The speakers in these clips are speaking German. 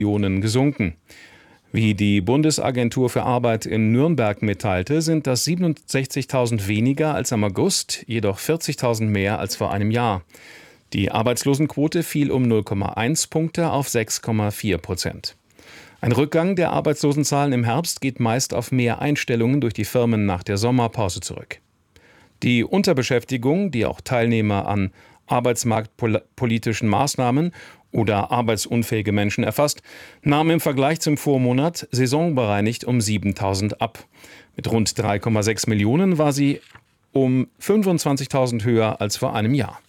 Millionen gesunken. Wie die Bundesagentur für Arbeit in Nürnberg mitteilte, sind das 67.000 weniger als am August, jedoch 40.000 mehr als vor einem Jahr. Die Arbeitslosenquote fiel um 0,1 Punkte auf 6,4%. Ein Rückgang der Arbeitslosenzahlen im Herbst geht meist auf mehr Einstellungen durch die Firmen nach der Sommerpause zurück. Die Unterbeschäftigung, die auch Teilnehmer an arbeitsmarktpolitischen Maßnahmen oder arbeitsunfähige Menschen erfasst, nahm im Vergleich zum Vormonat saisonbereinigt um 7.000 ab. Mit rund 3,6 Millionen war sie um 25.000 höher als vor einem Jahr.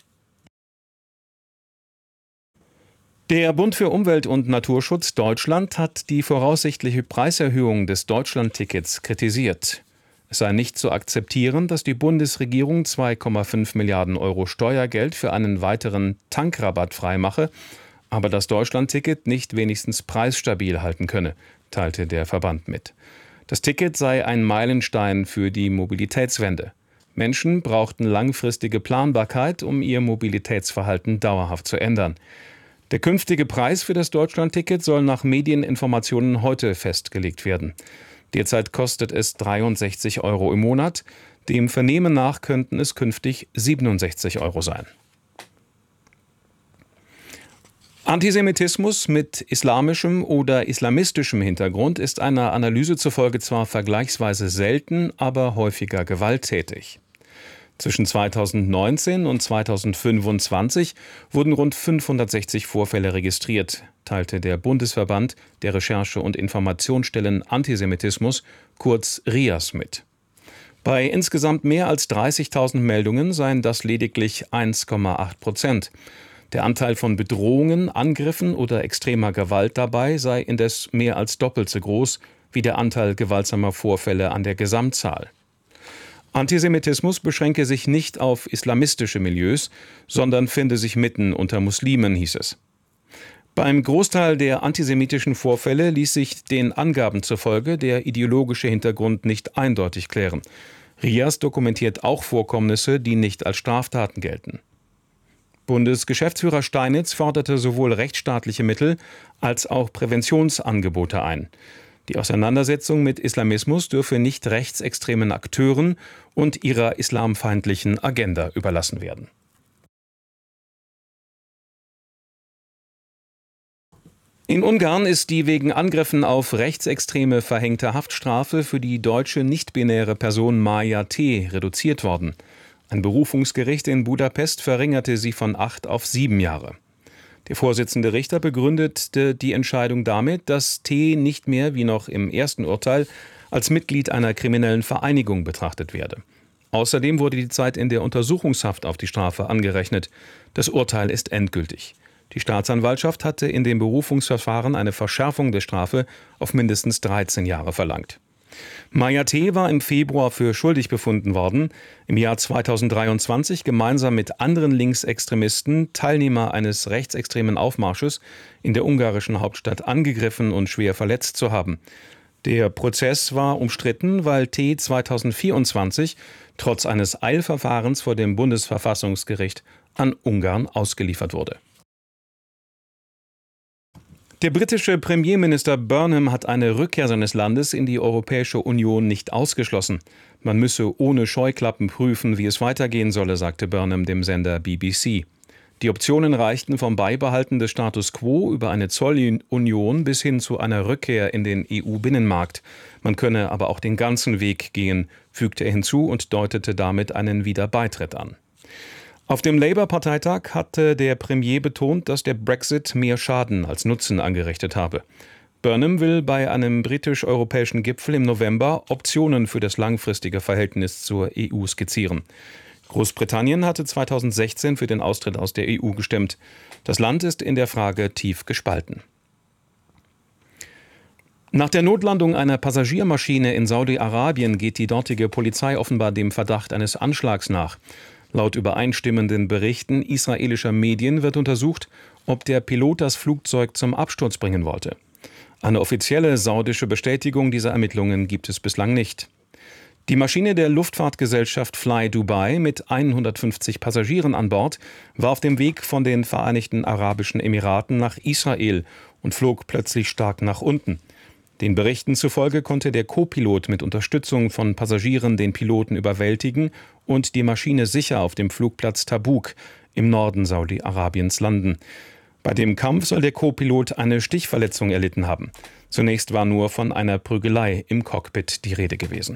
Der Bund für Umwelt und Naturschutz Deutschland hat die voraussichtliche Preiserhöhung des Deutschlandtickets kritisiert. Es sei nicht zu akzeptieren, dass die Bundesregierung 2,5 Milliarden Euro Steuergeld für einen weiteren Tankrabatt freimache, aber das Deutschlandticket nicht wenigstens preisstabil halten könne, teilte der Verband mit. Das Ticket sei ein Meilenstein für die Mobilitätswende. Menschen brauchten langfristige Planbarkeit, um ihr Mobilitätsverhalten dauerhaft zu ändern. Der künftige Preis für das Deutschlandticket soll nach Medieninformationen heute festgelegt werden. Derzeit kostet es 63 Euro im Monat. Dem Vernehmen nach könnten es künftig 67 Euro sein. Antisemitismus mit islamischem oder islamistischem Hintergrund ist einer Analyse zufolge zwar vergleichsweise selten, aber häufiger gewalttätig. Zwischen 2019 und 2025 wurden rund 560 Vorfälle registriert, teilte der Bundesverband der Recherche- und Informationsstellen Antisemitismus, kurz RIAS, mit. Bei insgesamt mehr als 30.000 Meldungen seien das lediglich 1,8%. Der Anteil von Bedrohungen, Angriffen oder extremer Gewalt dabei sei indes mehr als doppelt so groß wie der Anteil gewaltsamer Vorfälle an der Gesamtzahl. Antisemitismus beschränke sich nicht auf islamistische Milieus, sondern finde sich mitten unter Muslimen, hieß es. Beim Großteil der antisemitischen Vorfälle ließ sich den Angaben zufolge der ideologische Hintergrund nicht eindeutig klären. RIAS dokumentiert auch Vorkommnisse, die nicht als Straftaten gelten. Bundesgeschäftsführer Steinitz forderte sowohl rechtsstaatliche Mittel als auch Präventionsangebote ein. Die Auseinandersetzung mit Islamismus dürfe nicht rechtsextremen Akteuren und ihrer islamfeindlichen Agenda überlassen werden. In Ungarn ist die wegen Angriffen auf Rechtsextreme verhängte Haftstrafe für die deutsche nicht-binäre Person Maja T. reduziert worden. Ein Berufungsgericht in Budapest verringerte sie von 8 auf 7 Jahre. Der Vorsitzende Richter begründete die Entscheidung damit, dass T. nicht mehr, wie noch im ersten Urteil, als Mitglied einer kriminellen Vereinigung betrachtet werde. Außerdem wurde die Zeit in der Untersuchungshaft auf die Strafe angerechnet. Das Urteil ist endgültig. Die Staatsanwaltschaft hatte in dem Berufungsverfahren eine Verschärfung der Strafe auf mindestens 13 Jahre verlangt. Maja T. war im Februar für schuldig befunden worden, im Jahr 2023 gemeinsam mit anderen Linksextremisten Teilnehmer eines rechtsextremen Aufmarsches in der ungarischen Hauptstadt angegriffen und schwer verletzt zu haben. Der Prozess war umstritten, weil T. 2024 trotz eines Eilverfahrens vor dem Bundesverfassungsgericht an Ungarn ausgeliefert wurde. Der britische Premierminister Burnham hat eine Rückkehr seines Landes in die Europäische Union nicht ausgeschlossen. Man müsse ohne Scheuklappen prüfen, wie es weitergehen solle, sagte Burnham dem Sender BBC. Die Optionen reichten vom Beibehalten des Status quo über eine Zollunion bis hin zu einer Rückkehr in den EU-Binnenmarkt. Man könne aber auch den ganzen Weg gehen, fügte er hinzu und deutete damit einen Wiederbeitritt an. Auf dem Labour-Parteitag hatte der Premier betont, dass der Brexit mehr Schaden als Nutzen angerichtet habe. Burnham will bei einem britisch-europäischen Gipfel im November Optionen für das langfristige Verhältnis zur EU skizzieren. Großbritannien hatte 2016 für den Austritt aus der EU gestimmt. Das Land ist in der Frage tief gespalten. Nach der Notlandung einer Passagiermaschine in Saudi-Arabien geht die dortige Polizei offenbar dem Verdacht eines Anschlags nach. Laut übereinstimmenden Berichten israelischer Medien wird untersucht, ob der Pilot das Flugzeug zum Absturz bringen wollte. Eine offizielle saudische Bestätigung dieser Ermittlungen gibt es bislang nicht. Die Maschine der Luftfahrtgesellschaft Fly Dubai mit 150 Passagieren an Bord war auf dem Weg von den Vereinigten Arabischen Emiraten nach Israel, und flog plötzlich stark nach unten. Den Berichten zufolge konnte der Co-Pilot mit Unterstützung von Passagieren den Piloten überwältigen und die Maschine sicher auf dem Flugplatz Tabuk im Norden Saudi-Arabiens landen. Bei dem Kampf soll der Co-Pilot eine Stichverletzung erlitten haben. Zunächst war nur von einer Prügelei im Cockpit die Rede gewesen.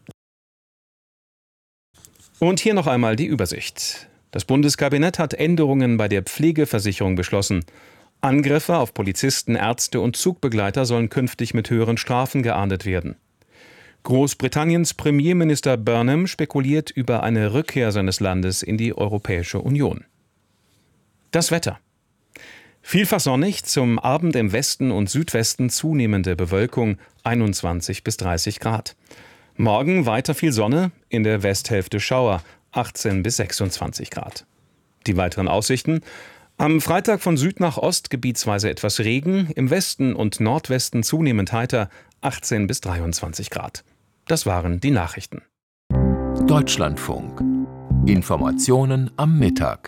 Und hier noch einmal die Übersicht. Das Bundeskabinett hat Änderungen bei der Pflegeversicherung beschlossen. Angriffe auf Polizisten, Ärzte und Zugbegleiter sollen künftig mit höheren Strafen geahndet werden. Großbritanniens Premierminister Burnham spekuliert über eine Rückkehr seines Landes in die Europäische Union. Das Wetter. Vielfach sonnig, zum Abend im Westen und Südwesten zunehmende Bewölkung, 21 bis 30 Grad. Morgen weiter viel Sonne, in der Westhälfte Schauer, 18 bis 26 Grad. Die weiteren Aussichten: Am Freitag von Süd nach Ost gebietsweise etwas Regen, im Westen und Nordwesten zunehmend heiter, 18 bis 23 Grad. Das waren die Nachrichten. Deutschlandfunk. Informationen am Mittag.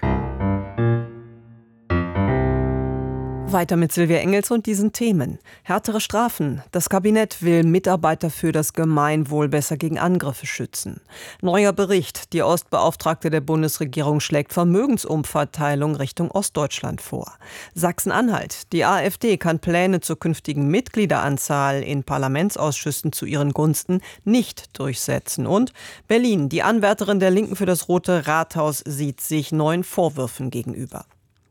Weiter mit Silvia Engels und diesen Themen. Härtere Strafen. Das Kabinett will Mitarbeiter für das Gemeinwohl besser gegen Angriffe schützen. Neuer Bericht. Die Ostbeauftragte der Bundesregierung schlägt Vermögensumverteilung Richtung Ostdeutschland vor. Sachsen-Anhalt. Die AfD kann Pläne zur künftigen Mitgliederanzahl in Parlamentsausschüssen zu ihren Gunsten nicht durchsetzen. Und Berlin. Die Anwärterin der Linken für das Rote Rathaus sieht sich neuen Vorwürfen gegenüber.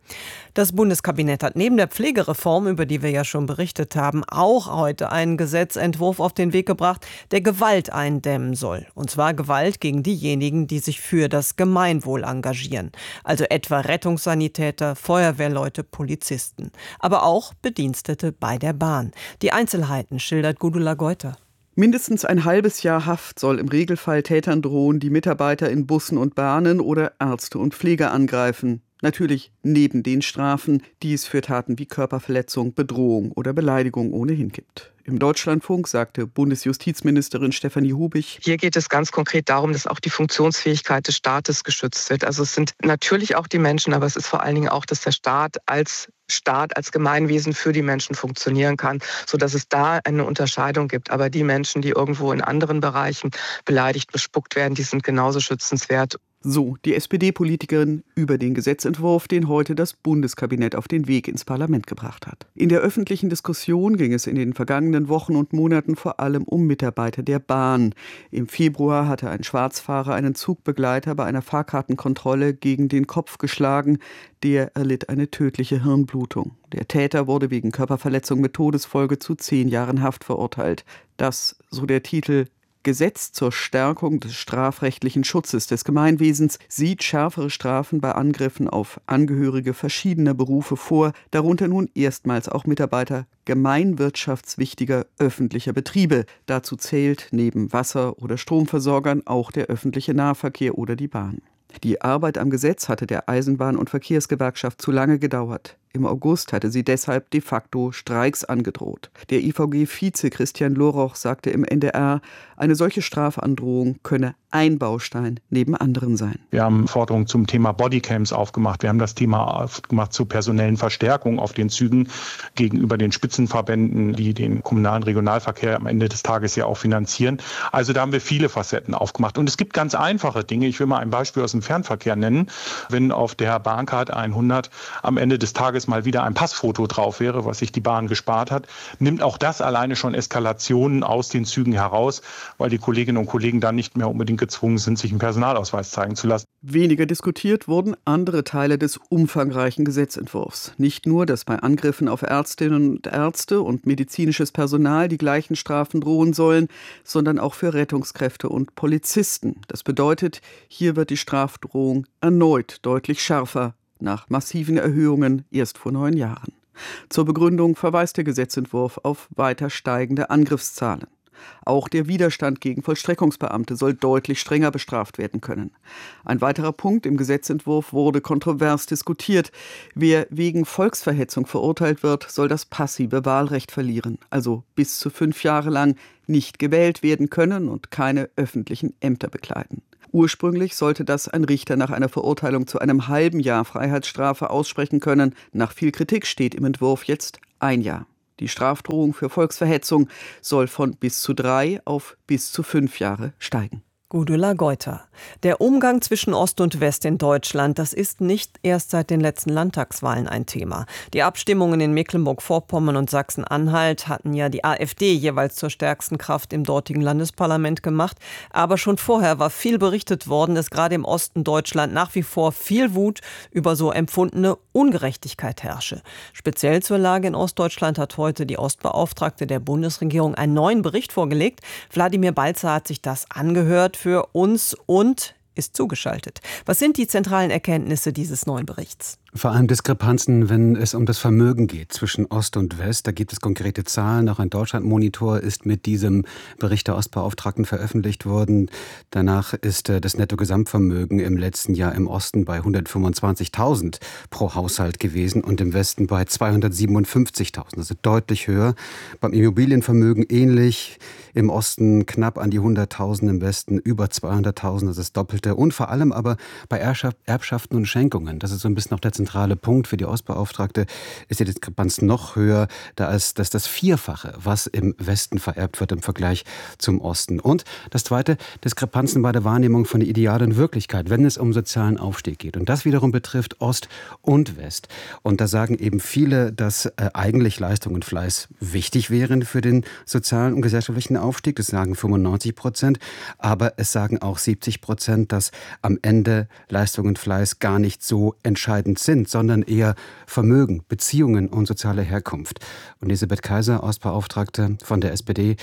Das Bundeskabinett hat neben der Pflegereform, über die wir ja schon berichtet haben, auch heute einen Gesetzentwurf auf den Weg gebracht, der Gewalt eindämmen soll. Und zwar Gewalt gegen diejenigen, die sich für das Gemeinwohl engagieren. Also etwa Rettungssanitäter, Feuerwehrleute, Polizisten. Aber auch Bedienstete bei der Bahn. Die Einzelheiten schildert Gudula Geuter. Mindestens ein halbes Jahr Haft soll im Regelfall Tätern drohen, die Mitarbeiter in Bussen und Bahnen oder Ärzte und Pfleger angreifen. Natürlich neben den Strafen, die es für Taten wie Körperverletzung, Bedrohung oder Beleidigung ohnehin gibt. Im Deutschlandfunk sagte Bundesjustizministerin Stefanie Hubich: Hier geht es ganz konkret darum, dass auch die Funktionsfähigkeit des Staates geschützt wird. Also es sind natürlich auch die Menschen, aber es ist vor allen Dingen auch, dass der Staat, als Gemeinwesen für die Menschen funktionieren kann, sodass es da eine Unterscheidung gibt. Aber die Menschen, die irgendwo in anderen Bereichen beleidigt, bespuckt werden, die sind genauso schützenswert. So die SPD-Politikerin über den Gesetzentwurf, den heute das Bundeskabinett auf den Weg ins Parlament gebracht hat. In der öffentlichen Diskussion ging es in den vergangenen Wochen und Monaten vor allem um Mitarbeiter der Bahn. Im Februar hatte ein Schwarzfahrer einen Zugbegleiter bei einer Fahrkartenkontrolle gegen den Kopf geschlagen. Der erlitt eine tödliche Hirnblutung. Der Täter wurde wegen Körperverletzung mit Todesfolge zu 10 Jahren Haft verurteilt. Das, so der Titel, Gesetz zur Stärkung des strafrechtlichen Schutzes des Gemeinwesens, sieht schärfere Strafen bei Angriffen auf Angehörige verschiedener Berufe vor, darunter nun erstmals auch Mitarbeiter gemeinwirtschaftswichtiger öffentlicher Betriebe. Dazu zählt neben Wasser- oder Stromversorgern auch der öffentliche Nahverkehr oder die Bahn. Die Arbeit am Gesetz hatte der Eisenbahn- und Verkehrsgewerkschaft zu lange gedauert. Im August hatte sie deshalb de facto Streiks angedroht. Der IVG-Vize Christian Loroch sagte im NDR, eine solche Strafandrohung könne ein Baustein neben anderen sein. Wir haben Forderungen zum Thema Bodycams aufgemacht. Wir haben das Thema aufgemacht zur personellen Verstärkung auf den Zügen gegenüber den Spitzenverbänden, die den kommunalen Regionalverkehr am Ende des Tages ja auch finanzieren. Also da haben wir viele Facetten aufgemacht. Und es gibt ganz einfache Dinge. Ich will mal ein Beispiel aus dem Fernverkehr nennen. Wenn auf der Bahncard 100 am Ende des Tages mal wieder ein Passfoto drauf wäre, was sich die Bahn gespart hat, nimmt auch das alleine schon Eskalationen aus den Zügen heraus, weil die Kolleginnen und Kollegen dann nicht mehr unbedingt gezwungen sind, sich einen Personalausweis zeigen zu lassen. Weniger diskutiert wurden andere Teile des umfangreichen Gesetzentwurfs. Nicht nur, dass bei Angriffen auf Ärztinnen und Ärzte und medizinisches Personal die gleichen Strafen drohen sollen, sondern auch für Rettungskräfte und Polizisten. Das bedeutet, hier wird die Strafdrohung erneut deutlich schärfer, nach massiven Erhöhungen erst vor 9 Jahren. Zur Begründung verweist der Gesetzentwurf auf weiter steigende Angriffszahlen. Auch der Widerstand gegen Vollstreckungsbeamte soll deutlich strenger bestraft werden können. Ein weiterer Punkt im Gesetzentwurf wurde kontrovers diskutiert. Wer wegen Volksverhetzung verurteilt wird, soll das passive Wahlrecht verlieren, also bis zu 5 Jahre lang nicht gewählt werden können und keine öffentlichen Ämter bekleiden. Ursprünglich sollte das ein Richter nach einer Verurteilung zu einem halben Jahr Freiheitsstrafe aussprechen können. Nach viel Kritik steht im Entwurf jetzt 1 Jahr. Die Strafdrohung für Volksverhetzung soll von bis zu 3 auf bis zu 5 Jahre steigen. Gudula Geuter. Der Umgang zwischen Ost und West in Deutschland, das ist nicht erst seit den letzten Landtagswahlen ein Thema. Die Abstimmungen in Mecklenburg-Vorpommern und Sachsen-Anhalt hatten ja die AfD jeweils zur stärksten Kraft im dortigen Landesparlament gemacht. Aber schon vorher war viel berichtet worden, dass gerade im Osten Deutschland nach wie vor viel Wut über so empfundene Ungerechtigkeit herrsche. Speziell zur Lage in Ostdeutschland hat heute die Ostbeauftragte der Bundesregierung einen neuen Bericht vorgelegt. Wladimir Balzer hat sich das angehört für uns und ist zugeschaltet. Was sind die zentralen Erkenntnisse dieses neuen Berichts? Vor allem Diskrepanzen, wenn es um das Vermögen geht zwischen Ost und West. Da gibt es konkrete Zahlen. Auch ein Deutschlandmonitor ist mit diesem Bericht der Ostbeauftragten veröffentlicht worden. Danach ist das Nettogesamtvermögen im letzten Jahr im Osten bei 125.000 pro Haushalt gewesen und im Westen bei 257.000. Also deutlich höher. Beim Immobilienvermögen ähnlich. Im Osten knapp an die 100.000, im Westen über 200.000. Das ist das Doppelte. Und vor allem aber bei Erbschaften und Schenkungen. Das ist so ein bisschen auch der zentrale Punkt für die Ostbeauftragte, ist die Diskrepanz noch höher, da ist das Vierfache, was im Westen vererbt wird im Vergleich zum Osten. Und das Zweite, Diskrepanzen bei der Wahrnehmung von der idealen Wirklichkeit, wenn es um sozialen Aufstieg geht. Und das wiederum betrifft Ost und West. Und da sagen eben viele, dass eigentlich Leistung und Fleiß wichtig wären für den sozialen und gesellschaftlichen Aufstieg. Das sagen 95%. Aber es sagen auch 70%, dass am Ende Leistung und Fleiß gar nicht so entscheidend sind, sondern eher Vermögen, Beziehungen und soziale Herkunft. Und Elisabeth Kaiser, Ostbeauftragte von der SPD,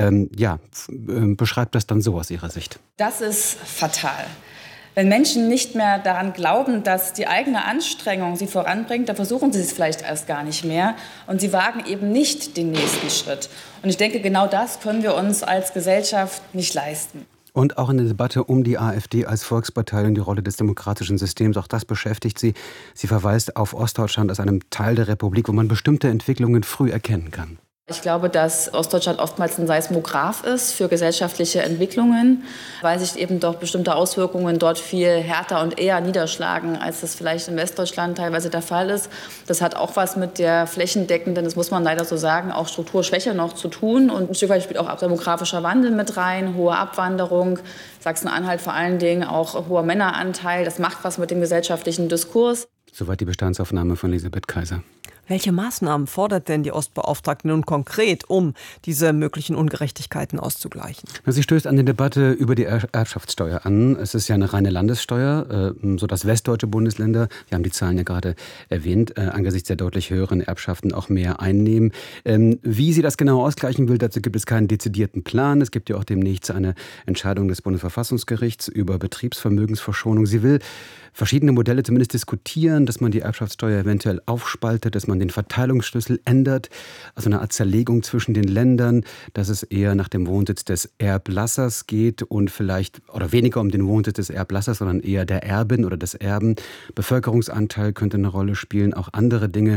beschreibt das dann so aus ihrer Sicht. Das ist fatal. Wenn Menschen nicht mehr daran glauben, dass die eigene Anstrengung sie voranbringt, dann versuchen sie es vielleicht erst gar nicht mehr und sie wagen eben nicht den nächsten Schritt. Und ich denke, genau das können wir uns als Gesellschaft nicht leisten. Und auch in der Debatte um die AfD als Volkspartei und die Rolle des demokratischen Systems, auch das beschäftigt sie. Sie verweist auf Ostdeutschland als einem Teil der Republik, wo man bestimmte Entwicklungen früh erkennen kann. Ich glaube, dass Ostdeutschland oftmals ein Seismograph ist für gesellschaftliche Entwicklungen, weil sich eben doch bestimmte Auswirkungen dort viel härter und eher niederschlagen, als das vielleicht in Westdeutschland teilweise der Fall ist. Das hat auch was mit der flächendeckenden, das muss man leider so sagen, auch Strukturschwäche noch zu tun. Und ein Stück weit spielt auch demografischer Wandel mit rein, hohe Abwanderung, Sachsen-Anhalt vor allen Dingen auch hoher Männeranteil. Das macht was mit dem gesellschaftlichen Diskurs. Soweit die Bestandsaufnahme von Elisabeth Kaiser. Welche Maßnahmen fordert denn die Ostbeauftragte nun konkret, um diese möglichen Ungerechtigkeiten auszugleichen? Sie stößt an die Debatte über die Erbschaftssteuer an. Es ist ja eine reine Landessteuer, sodass westdeutsche Bundesländer, wir haben die Zahlen ja gerade erwähnt, angesichts der deutlich höheren Erbschaften auch mehr einnehmen. Wie sie das genau ausgleichen will, dazu gibt es keinen dezidierten Plan. Es gibt ja auch demnächst eine Entscheidung des Bundesverfassungsgerichts über Betriebsvermögensverschonung. Sie will verschiedene Modelle zumindest diskutieren, dass man die Erbschaftssteuer eventuell aufspaltet, dass man den Verteilungsschlüssel ändert, also eine Art Zerlegung zwischen den Ländern, dass es eher nach dem Wohnsitz des Erblassers geht und vielleicht, oder weniger um den Wohnsitz des Erblassers, sondern eher der Erbin oder des Erben. Bevölkerungsanteil könnte eine Rolle spielen, auch andere Dinge,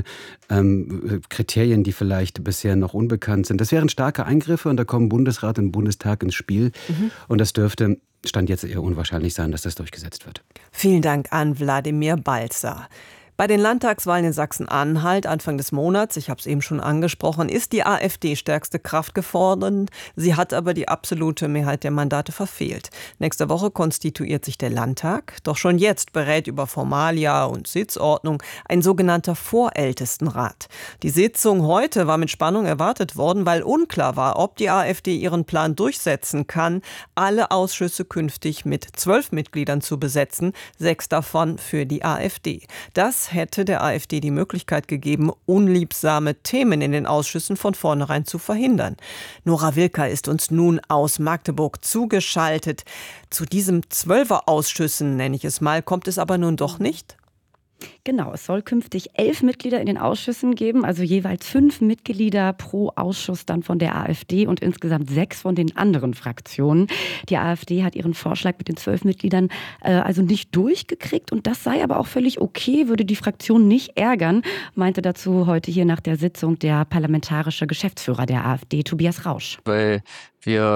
Kriterien, die vielleicht bisher noch unbekannt sind. Das wären starke Eingriffe und da kommen Bundesrat und Bundestag ins Spiel. Und das dürfte Stand jetzt eher unwahrscheinlich sein, dass das durchgesetzt wird. Vielen Dank an Wladimir Balzer. Bei den Landtagswahlen in Sachsen-Anhalt Anfang des Monats, ich habe es eben schon angesprochen, ist die AfD stärkste Kraft geworden. Sie hat aber die absolute Mehrheit der Mandate verfehlt. Nächste Woche konstituiert sich der Landtag. Doch schon jetzt berät über Formalia und Sitzordnung ein sogenannter Vorältestenrat. Die Sitzung heute war mit Spannung erwartet worden, weil unklar war, ob die AfD ihren Plan durchsetzen kann, alle Ausschüsse künftig mit 12 Mitgliedern zu besetzen, 6 davon für die AfD. Das hätte der AfD die Möglichkeit gegeben, unliebsame Themen in den Ausschüssen von vornherein zu verhindern. Nora Wilker ist uns nun aus Magdeburg zugeschaltet. Zu diesem 12er-Ausschüssen, nenne ich es mal, kommt es aber nun doch nicht? Genau, es soll künftig 11 Mitglieder in den Ausschüssen geben, also jeweils 5 Mitglieder pro Ausschuss dann von der AfD und insgesamt 6 von den anderen Fraktionen. Die AfD hat ihren Vorschlag mit den 12 Mitgliedern also nicht durchgekriegt und das sei aber auch völlig okay, würde die Fraktion nicht ärgern, meinte dazu heute hier nach der Sitzung der parlamentarische Geschäftsführer der AfD, Tobias Rausch. Weil wir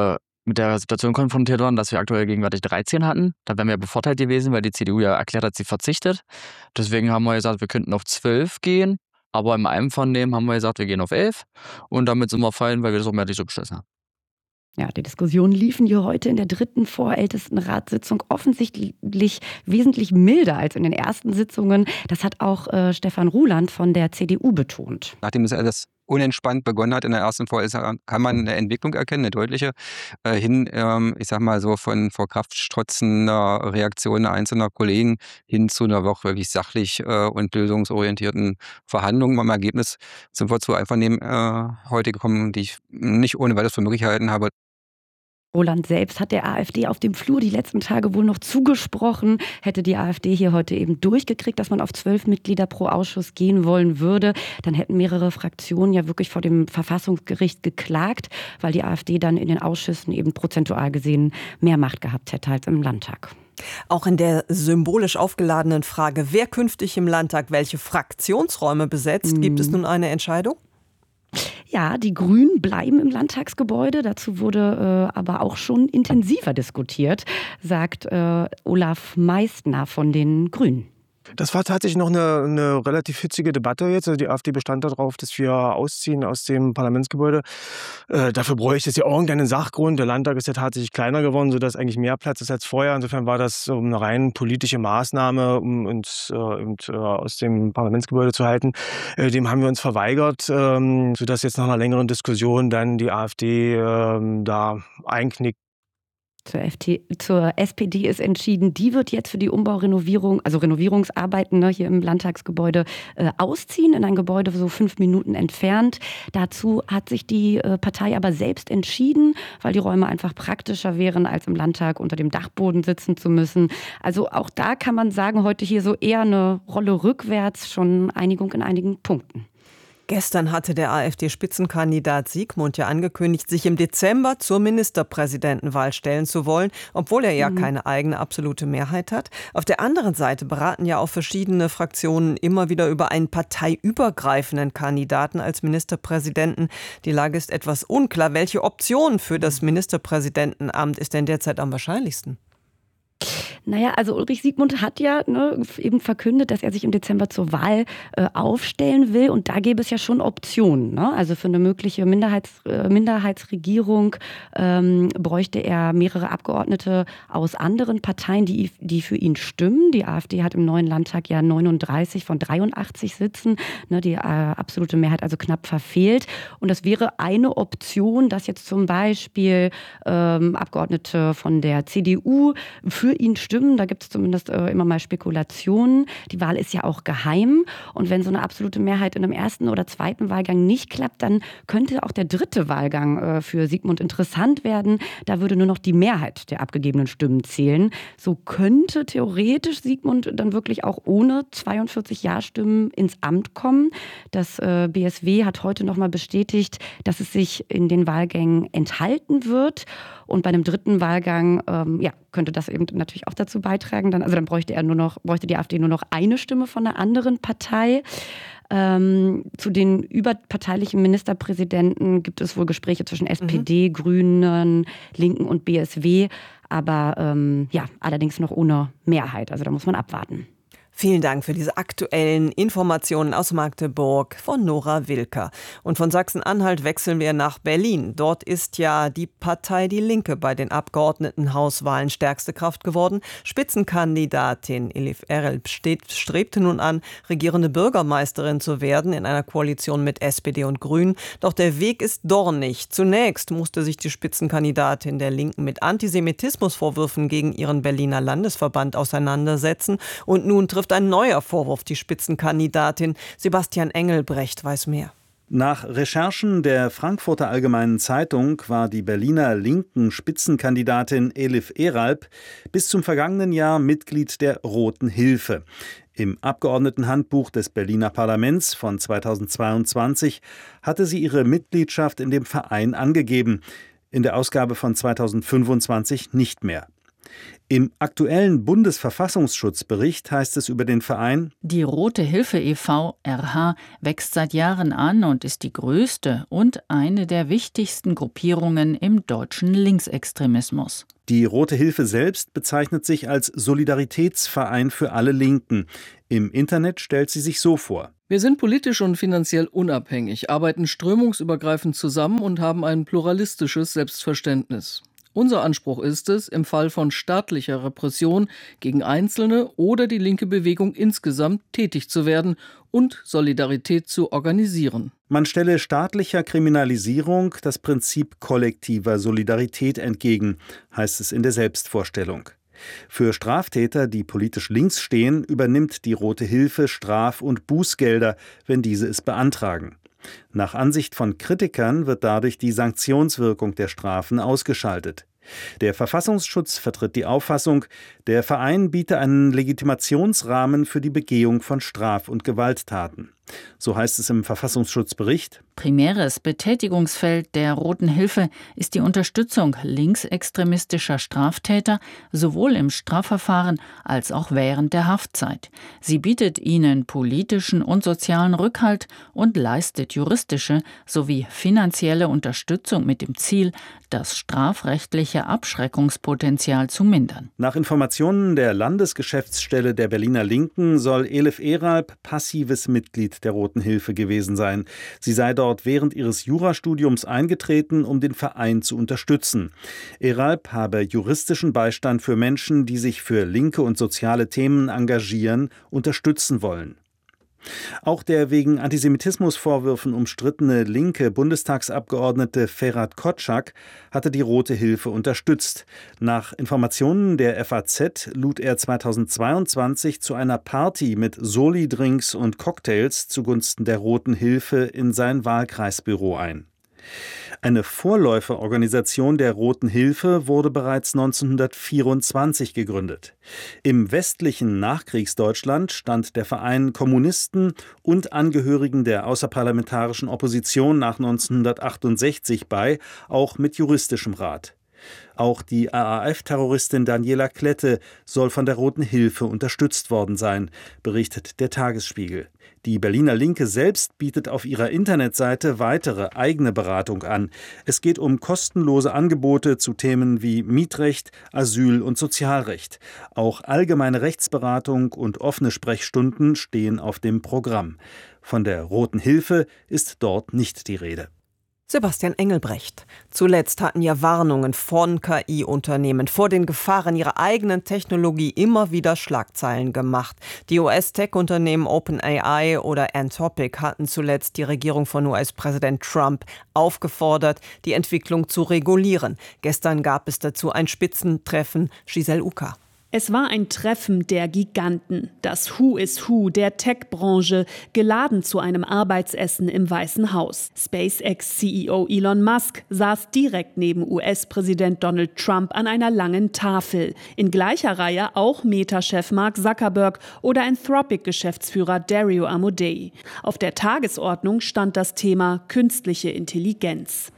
mit der Situation konfrontiert waren, dass wir aktuell gegenwärtig 13 hatten. Da wären wir bevorteilt gewesen, weil die CDU ja erklärt hat, sie verzichtet. Deswegen haben wir gesagt, wir könnten auf 12 gehen. Aber im Einvernehmen haben wir gesagt, wir gehen auf 11. Und damit sind wir fein, weil wir das auch mehrheitlich so beschlossen haben. Ja, die Diskussionen liefen hier heute in der 3. Vorältestenratssitzung offensichtlich wesentlich milder als in den ersten Sitzungen. Das hat auch Stefan Ruland von der CDU betont. Nachdem das alles unentspannt begonnen hat in der ersten Vorlesung, kann man eine Entwicklung erkennen, eine deutliche, ich sag mal so von vor Kraft strotzender Reaktionen einzelner Kollegen hin zu einer wirklich sachlich und lösungsorientierten Verhandlung. Im Ergebnis sind wir zu Einvernehmen heute gekommen, die ich nicht ohne weiteres für möglich gehalten habe. Roland selbst hat der AfD auf dem Flur die letzten Tage wohl noch zugesprochen. Hätte die AfD hier heute eben durchgekriegt, dass man auf 12 Mitglieder pro Ausschuss gehen wollen würde, dann hätten mehrere Fraktionen ja wirklich vor dem Verfassungsgericht geklagt, weil die AfD dann in den Ausschüssen eben prozentual gesehen mehr Macht gehabt hätte als im Landtag. Auch in der symbolisch aufgeladenen Frage, wer künftig im Landtag welche Fraktionsräume besetzt, gibt es nun eine Entscheidung? Ja, die Grünen bleiben im Landtagsgebäude. Dazu wurde aber auch schon intensiver diskutiert, sagt Olaf Meistner von den Grünen. Das war tatsächlich noch eine relativ hitzige Debatte jetzt. Also die AfD bestand darauf, dass wir ausziehen aus dem Parlamentsgebäude. Dafür bräuchte es ja irgendeinen Sachgrund. Der Landtag ist ja tatsächlich kleiner geworden, sodass eigentlich mehr Platz ist als vorher. Insofern war das eine rein politische Maßnahme, um uns aus dem Parlamentsgebäude zu halten. Dem haben wir uns verweigert, sodass jetzt nach einer längeren Diskussion dann die AfD da einknickt. Zur SPD ist entschieden, die wird jetzt für die Umbaurenovierung, also Renovierungsarbeiten hier im Landtagsgebäude ausziehen, in ein Gebäude so 5 Minuten entfernt. Dazu hat sich die Partei aber selbst entschieden, weil die Räume einfach praktischer wären, als im Landtag unter dem Dachboden sitzen zu müssen. Also auch da kann man sagen, heute hier so eher eine Rolle rückwärts, schon Einigung in einigen Punkten. Gestern hatte der AfD-Spitzenkandidat Siegmund ja angekündigt, sich im Dezember zur Ministerpräsidentenwahl stellen zu wollen, obwohl er ja keine eigene absolute Mehrheit hat. Auf der anderen Seite beraten ja auch verschiedene Fraktionen immer wieder über einen parteiübergreifenden Kandidaten als Ministerpräsidenten. Die Lage ist etwas unklar. Welche Option für das Ministerpräsidentenamt ist denn derzeit am wahrscheinlichsten? Naja, also Ulrich Siegmund hat ja eben verkündet, dass er sich im Dezember zur Wahl aufstellen will. Und da gäbe es ja schon Optionen. Ne? Also für eine mögliche Minderheitsregierung bräuchte er mehrere Abgeordnete aus anderen Parteien, die für ihn stimmen. Die AfD hat im neuen Landtag ja 39 von 83 Sitzen. Ne? Die absolute Mehrheit also knapp verfehlt. Und das wäre eine Option, dass jetzt zum Beispiel Abgeordnete von der CDU für ihn stimmen. Da gibt es zumindest immer mal Spekulationen. Die Wahl ist ja auch geheim. Und wenn so eine absolute Mehrheit in einem ersten oder zweiten Wahlgang nicht klappt, dann könnte auch der dritte Wahlgang für Siegmund interessant werden. Da würde nur noch die Mehrheit der abgegebenen Stimmen zählen. So könnte theoretisch Siegmund dann wirklich auch ohne 42 Ja-Stimmen ins Amt kommen. Das BSW hat heute noch mal bestätigt, dass es sich in den Wahlgängen enthalten wird. Und bei einem dritten Wahlgang könnte das eben natürlich auch dazu beitragen. Dann bräuchte die AfD nur noch eine Stimme von einer anderen Partei. Zu den überparteilichen Ministerpräsidenten gibt es wohl Gespräche zwischen SPD, Grünen, Linken und BSW. Aber allerdings noch ohne Mehrheit. Also da muss man abwarten. Vielen Dank für diese aktuellen Informationen aus Magdeburg von Nora Wilker. Und von Sachsen-Anhalt wechseln wir nach Berlin. Dort ist ja die Partei Die Linke bei den Abgeordnetenhauswahlen stärkste Kraft geworden. Spitzenkandidatin Elif Erel strebte nun an, regierende Bürgermeisterin zu werden in einer Koalition mit SPD und Grünen. Doch der Weg ist dornig. Zunächst musste sich die Spitzenkandidatin der Linken mit Antisemitismusvorwürfen gegen ihren Berliner Landesverband auseinandersetzen. Und nun trifft ein neuer Vorwurf die Spitzenkandidatin. Sebastian Engelbrecht weiß mehr. Nach Recherchen der Frankfurter Allgemeinen Zeitung war die Berliner linken Spitzenkandidatin Elif Eralp bis zum vergangenen Jahr Mitglied der Roten Hilfe. Im Abgeordnetenhandbuch des Berliner Parlaments von 2022 hatte sie ihre Mitgliedschaft in dem Verein angegeben, in der Ausgabe von 2025 nicht mehr. Im aktuellen Bundesverfassungsschutzbericht heißt es über den Verein: Die Rote Hilfe e.V. RH wächst seit Jahren an und ist die größte und eine der wichtigsten Gruppierungen im deutschen Linksextremismus. Die Rote Hilfe selbst bezeichnet sich als Solidaritätsverein für alle Linken. Im Internet stellt sie sich so vor: Wir sind politisch und finanziell unabhängig, arbeiten strömungsübergreifend zusammen und haben ein pluralistisches Selbstverständnis. Unser Anspruch ist es, im Fall von staatlicher Repression gegen Einzelne oder die linke Bewegung insgesamt tätig zu werden und Solidarität zu organisieren. Man stelle staatlicher Kriminalisierung das Prinzip kollektiver Solidarität entgegen, heißt es in der Selbstvorstellung. Für Straftäter, die politisch links stehen, übernimmt die Rote Hilfe Straf- und Bußgelder, wenn diese es beantragen. Nach Ansicht von Kritikern wird dadurch die Sanktionswirkung der Strafen ausgeschaltet. Der Verfassungsschutz vertritt die Auffassung, der Verein biete einen Legitimationsrahmen für die Begehung von Straf- und Gewalttaten. So heißt es im Verfassungsschutzbericht: Primäres Betätigungsfeld der Roten Hilfe ist die Unterstützung linksextremistischer Straftäter, sowohl im Strafverfahren als auch während der Haftzeit. Sie bietet ihnen politischen und sozialen Rückhalt und leistet juristische sowie finanzielle Unterstützung mit dem Ziel, das strafrechtliche Abschreckungspotenzial zu mindern. Nach Informationen der Landesgeschäftsstelle der Berliner Linken soll Elif Eralp passives Mitglied der Roten Hilfe gewesen sein. Sie sei dort während ihres Jurastudiums eingetreten, um den Verein zu unterstützen. Eralp habe juristischen Beistand für Menschen, die sich für linke und soziale Themen engagieren, unterstützen wollen. Auch der wegen Antisemitismusvorwürfen umstrittene linke Bundestagsabgeordnete Ferhat Kotschak hatte die Rote Hilfe unterstützt. Nach Informationen der FAZ lud er 2022 zu einer Party mit Soli-Drinks und Cocktails zugunsten der Roten Hilfe in sein Wahlkreisbüro ein. Eine Vorläuferorganisation der Roten Hilfe wurde bereits 1924 gegründet. Im westlichen Nachkriegsdeutschland stand der Verein Kommunisten und Angehörigen der außerparlamentarischen Opposition nach 1968 bei, auch mit juristischem Rat. Auch die RAF-Terroristin Daniela Klette soll von der Roten Hilfe unterstützt worden sein, berichtet der Tagesspiegel. Die Berliner Linke selbst bietet auf ihrer Internetseite weitere eigene Beratung an. Es geht um kostenlose Angebote zu Themen wie Mietrecht, Asyl- und Sozialrecht. Auch allgemeine Rechtsberatung und offene Sprechstunden stehen auf dem Programm. Von der Roten Hilfe ist dort nicht die Rede. Sebastian Engelbrecht. Zuletzt hatten ja Warnungen von KI-Unternehmen vor den Gefahren ihrer eigenen Technologie immer wieder Schlagzeilen gemacht. Die US-Tech-Unternehmen OpenAI oder Anthropic hatten zuletzt die Regierung von US-Präsident Trump aufgefordert, die Entwicklung zu regulieren. Gestern gab es dazu ein Spitzentreffen. Giselle Uka. Es war ein Treffen der Giganten, das Who is Who der Tech-Branche, geladen zu einem Arbeitsessen im Weißen Haus. SpaceX-CEO Elon Musk saß direkt neben US-Präsident Donald Trump an einer langen Tafel. In gleicher Reihe auch Meta-Chef Mark Zuckerberg oder Anthropic-Geschäftsführer Dario Amodei. Auf der Tagesordnung stand das Thema künstliche Intelligenz.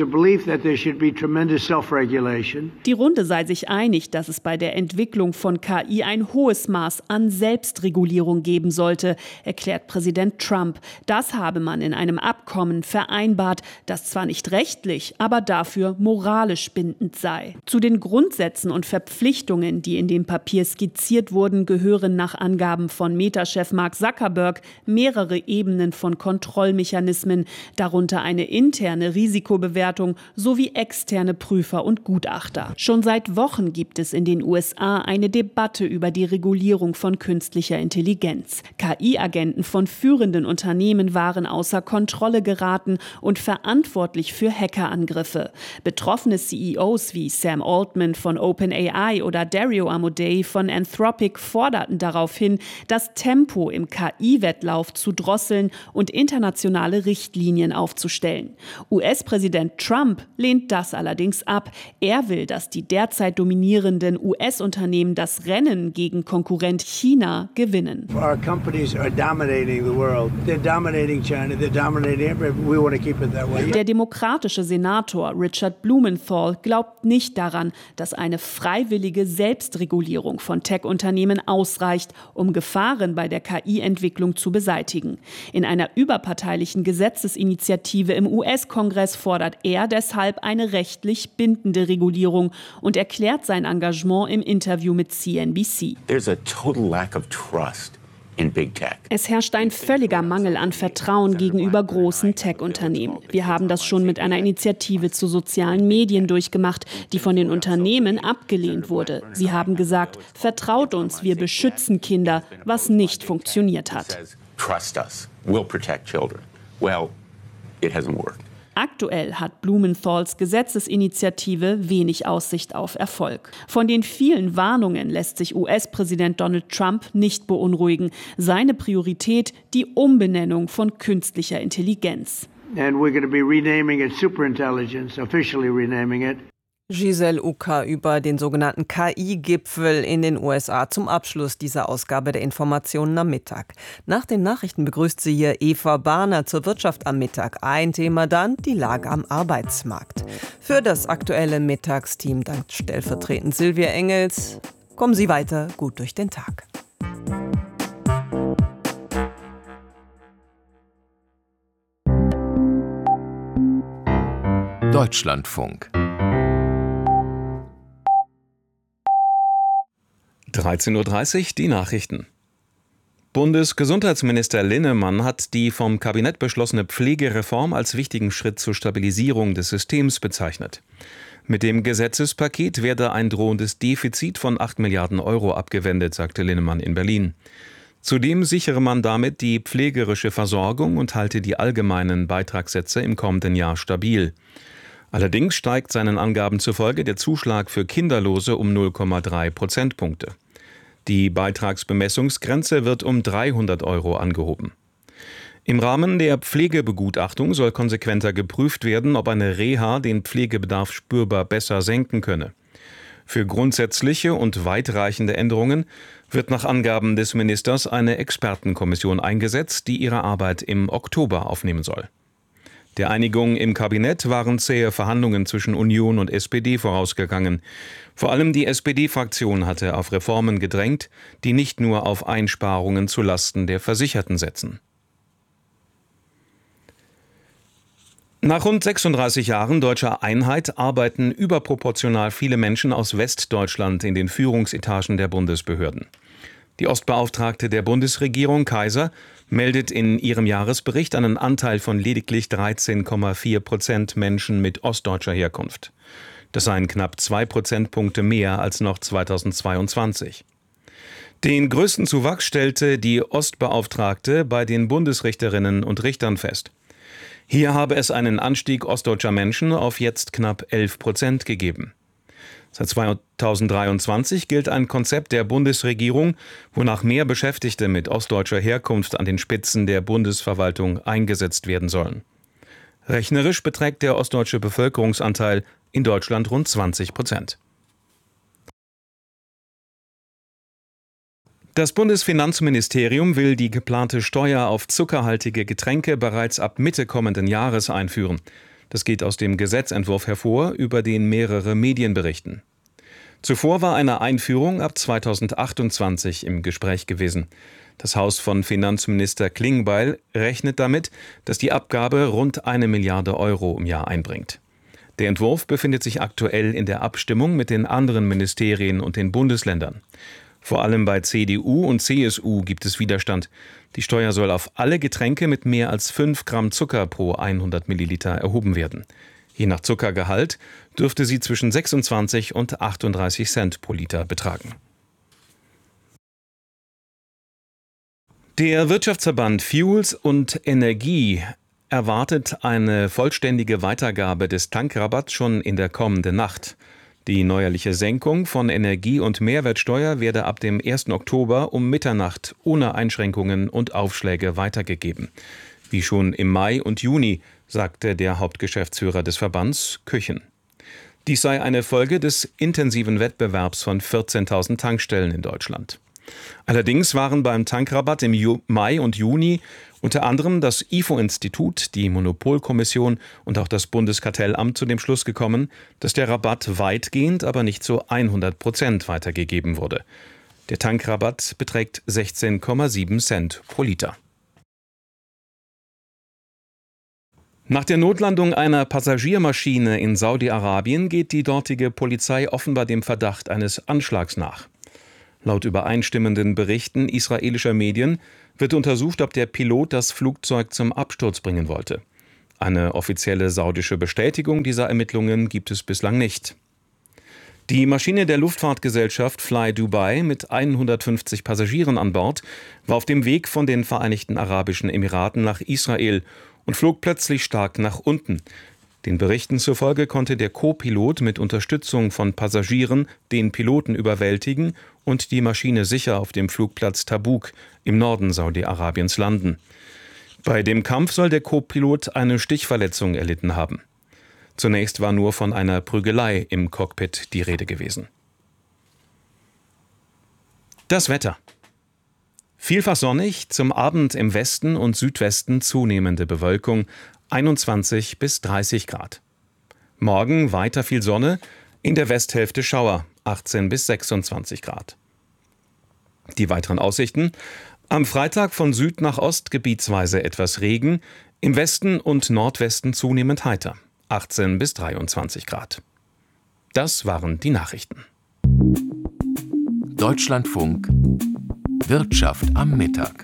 Die Runde sei sich einig, dass es bei der Entwicklung von KI ein hohes Maß an Selbstregulierung geben sollte, erklärt Präsident Trump. Das habe man in einem Abkommen vereinbart, das zwar nicht rechtlich, aber dafür moralisch bindend sei. Zu den Grundsätzen und Verpflichtungen, die in dem Papier skizziert wurden, gehören nach Angaben von Meta-Chef Mark Zuckerberg mehrere Ebenen von Kontrollmechanismen, darunter eine interne Risikobewertung sowie externe Prüfer und Gutachter. Schon seit Wochen gibt es in den USA eine Debatte über die Regulierung von künstlicher Intelligenz. KI-Agenten von führenden Unternehmen waren außer Kontrolle geraten und verantwortlich für Hackerangriffe. Betroffene CEOs wie Sam Altman von OpenAI oder Dario Amodei von Anthropic forderten daraufhin, das Tempo im KI-Wettlauf zu drosseln und internationale Richtlinien aufzustellen. US-Präsident Trump lehnt das allerdings ab. Er will, dass die derzeit dominierenden US-Unternehmen Tech-Unternehmen das Rennen gegen Konkurrent China gewinnen. Our companies are dominating the world. They're dominating China. They're dominating everything. We want to keep it that way. Der demokratische Senator Richard Blumenthal glaubt nicht daran, dass eine freiwillige Selbstregulierung von Tech-Unternehmen ausreicht, um Gefahren bei der KI-Entwicklung zu beseitigen. In einer überparteilichen Gesetzesinitiative im US-Kongress fordert er deshalb eine rechtlich bindende Regulierung und erklärt sein Engagement im Interview mit CNBC. There's a total lack of trust in big tech. Es herrscht ein völliger Mangel an Vertrauen gegenüber großen Tech-Unternehmen. Wir haben das schon mit einer Initiative zu sozialen Medien durchgemacht, die von den Unternehmen abgelehnt wurde. Sie haben gesagt, vertraut uns, wir beschützen Kinder, was nicht funktioniert hat. Trust us. We'll protect children. Well, it hasn't worked. Aktuell hat Blumenthals Gesetzesinitiative wenig Aussicht auf Erfolg. Von den vielen Warnungen lässt sich US-Präsident Donald Trump nicht beunruhigen. Seine Priorität die Umbenennung von künstlicher Intelligenz. And we're going to be renaming it Superintelligence, officially renaming it. Giselle Uka über den sogenannten KI-Gipfel in den USA zum Abschluss dieser Ausgabe der Informationen am Mittag. Nach den Nachrichten begrüßt sie hier Eva Bahner zur Wirtschaft am Mittag. Ein Thema dann, die Lage am Arbeitsmarkt. Für das aktuelle Mittagsteam dankt stellvertretend Silvia Engels. Kommen Sie weiter gut durch den Tag. Deutschlandfunk 13:30 Uhr die Nachrichten. Bundesgesundheitsminister Linnemann hat die vom Kabinett beschlossene Pflegereform als wichtigen Schritt zur Stabilisierung des Systems bezeichnet. Mit dem Gesetzespaket werde ein drohendes Defizit von 8 Milliarden Euro abgewendet, sagte Linnemann in Berlin. Zudem sichere man damit die pflegerische Versorgung und halte die allgemeinen Beitragssätze im kommenden Jahr stabil. Allerdings steigt seinen Angaben zufolge der Zuschlag für Kinderlose um 0,3 Prozentpunkte. Die Beitragsbemessungsgrenze wird um 300 Euro angehoben. Im Rahmen der Pflegebegutachtung soll konsequenter geprüft werden, ob eine Reha den Pflegebedarf spürbar besser senken könne. Für grundsätzliche und weitreichende Änderungen wird nach Angaben des Ministers eine Expertenkommission eingesetzt, die ihre Arbeit im Oktober aufnehmen soll. Der Einigung im Kabinett waren zähe Verhandlungen zwischen Union und SPD vorausgegangen. Vor allem die SPD-Fraktion hatte auf Reformen gedrängt, die nicht nur auf Einsparungen zulasten der Versicherten setzen. Nach rund 36 Jahren deutscher Einheit arbeiten überproportional viele Menschen aus Westdeutschland in den Führungsetagen der Bundesbehörden. Die Ostbeauftragte der Bundesregierung, Kaiser, meldet in ihrem Jahresbericht einen Anteil von lediglich 13,4% Menschen mit ostdeutscher Herkunft. Das seien knapp 2 Prozentpunkte mehr als noch 2022. Den größten Zuwachs stellte die Ostbeauftragte bei den Bundesrichterinnen und Richtern fest. Hier habe es einen Anstieg ostdeutscher Menschen auf jetzt knapp 11% gegeben. Seit 2023 gilt ein Konzept der Bundesregierung, wonach mehr Beschäftigte mit ostdeutscher Herkunft an den Spitzen der Bundesverwaltung eingesetzt werden sollen. Rechnerisch beträgt der ostdeutsche Bevölkerungsanteil in Deutschland rund 20%. Das Bundesfinanzministerium will die geplante Steuer auf zuckerhaltige Getränke bereits ab Mitte kommenden Jahres einführen. Das geht aus dem Gesetzentwurf hervor, über den mehrere Medien berichten. Zuvor war eine Einführung ab 2028 im Gespräch gewesen. Das Haus von Finanzminister Klingbeil rechnet damit, dass die Abgabe rund 1 Milliarde Euro im Jahr einbringt. Der Entwurf befindet sich aktuell in der Abstimmung mit den anderen Ministerien und den Bundesländern. Vor allem bei CDU und CSU gibt es Widerstand. Die Steuer soll auf alle Getränke mit mehr als 5 Gramm Zucker pro 100 Milliliter erhoben werden. Je nach Zuckergehalt dürfte sie zwischen 26 und 38 Cent pro Liter betragen. Der Wirtschaftsverband Fuels und Energie erwartet eine vollständige Weitergabe des Tankrabatts schon in der kommenden Nacht. Die neuerliche Senkung von Energie- und Mehrwertsteuer werde ab dem 1. Oktober um Mitternacht ohne Einschränkungen und Aufschläge weitergegeben. Wie schon im Mai und Juni, sagte der Hauptgeschäftsführer des Verbands, Küchen. Dies sei eine Folge des intensiven Wettbewerbs von 14.000 Tankstellen in Deutschland. Allerdings waren beim Tankrabatt im Mai und Juni unter anderem das IFO-Institut, die Monopolkommission und auch das Bundeskartellamt zu dem Schluss gekommen, dass der Rabatt weitgehend, aber nicht zu 100% weitergegeben wurde. Der Tankrabatt beträgt 16,7 Cent pro Liter. Nach der Notlandung einer Passagiermaschine in Saudi-Arabien geht die dortige Polizei offenbar dem Verdacht eines Anschlags nach. Laut übereinstimmenden Berichten israelischer Medien wird untersucht, ob der Pilot das Flugzeug zum Absturz bringen wollte. Eine offizielle saudische Bestätigung dieser Ermittlungen gibt es bislang nicht. Die Maschine der Luftfahrtgesellschaft Fly Dubai mit 150 Passagieren an Bord war auf dem Weg von den Vereinigten Arabischen Emiraten nach Israel und flog plötzlich stark nach unten. Den Berichten zufolge konnte der Co-Pilot mit Unterstützung von Passagieren den Piloten überwältigen und die Maschine sicher auf dem Flugplatz Tabuk im Norden Saudi-Arabiens landen. Bei dem Kampf soll der Co-Pilot eine Stichverletzung erlitten haben. Zunächst war nur von einer Prügelei im Cockpit die Rede gewesen. Das Wetter. Vielfach sonnig, zum Abend im Westen und Südwesten zunehmende Bewölkung, 21 bis 30 Grad. Morgen weiter viel Sonne, in der Westhälfte Schauer, 18 bis 26 Grad. Die weiteren Aussichten: Am Freitag von Süd nach Ost gebietsweise etwas Regen, im Westen und Nordwesten zunehmend heiter, 18 bis 23 Grad. Das waren die Nachrichten. Deutschlandfunk Wirtschaft am Mittag.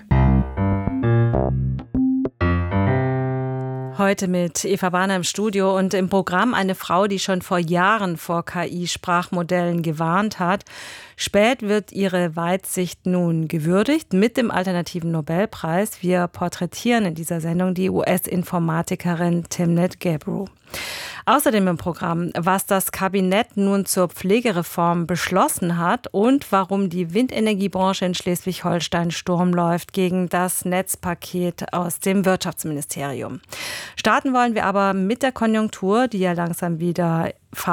Heute mit Eva Warner im Studio und im Programm eine Frau, die schon vor Jahren vor KI-Sprachmodellen gewarnt hat. Spät wird ihre Weitsicht nun gewürdigt mit dem alternativen Nobelpreis. Wir porträtieren in dieser Sendung die US-Informatikerin Timnit Gebru. Außerdem im Programm, was das Kabinett nun zur Pflegereform beschlossen hat und warum die Windenergiebranche in Schleswig-Holstein Sturm läuft gegen das Netzpaket aus dem Wirtschaftsministerium. Starten wollen wir aber mit der Konjunktur, die ja langsam wieder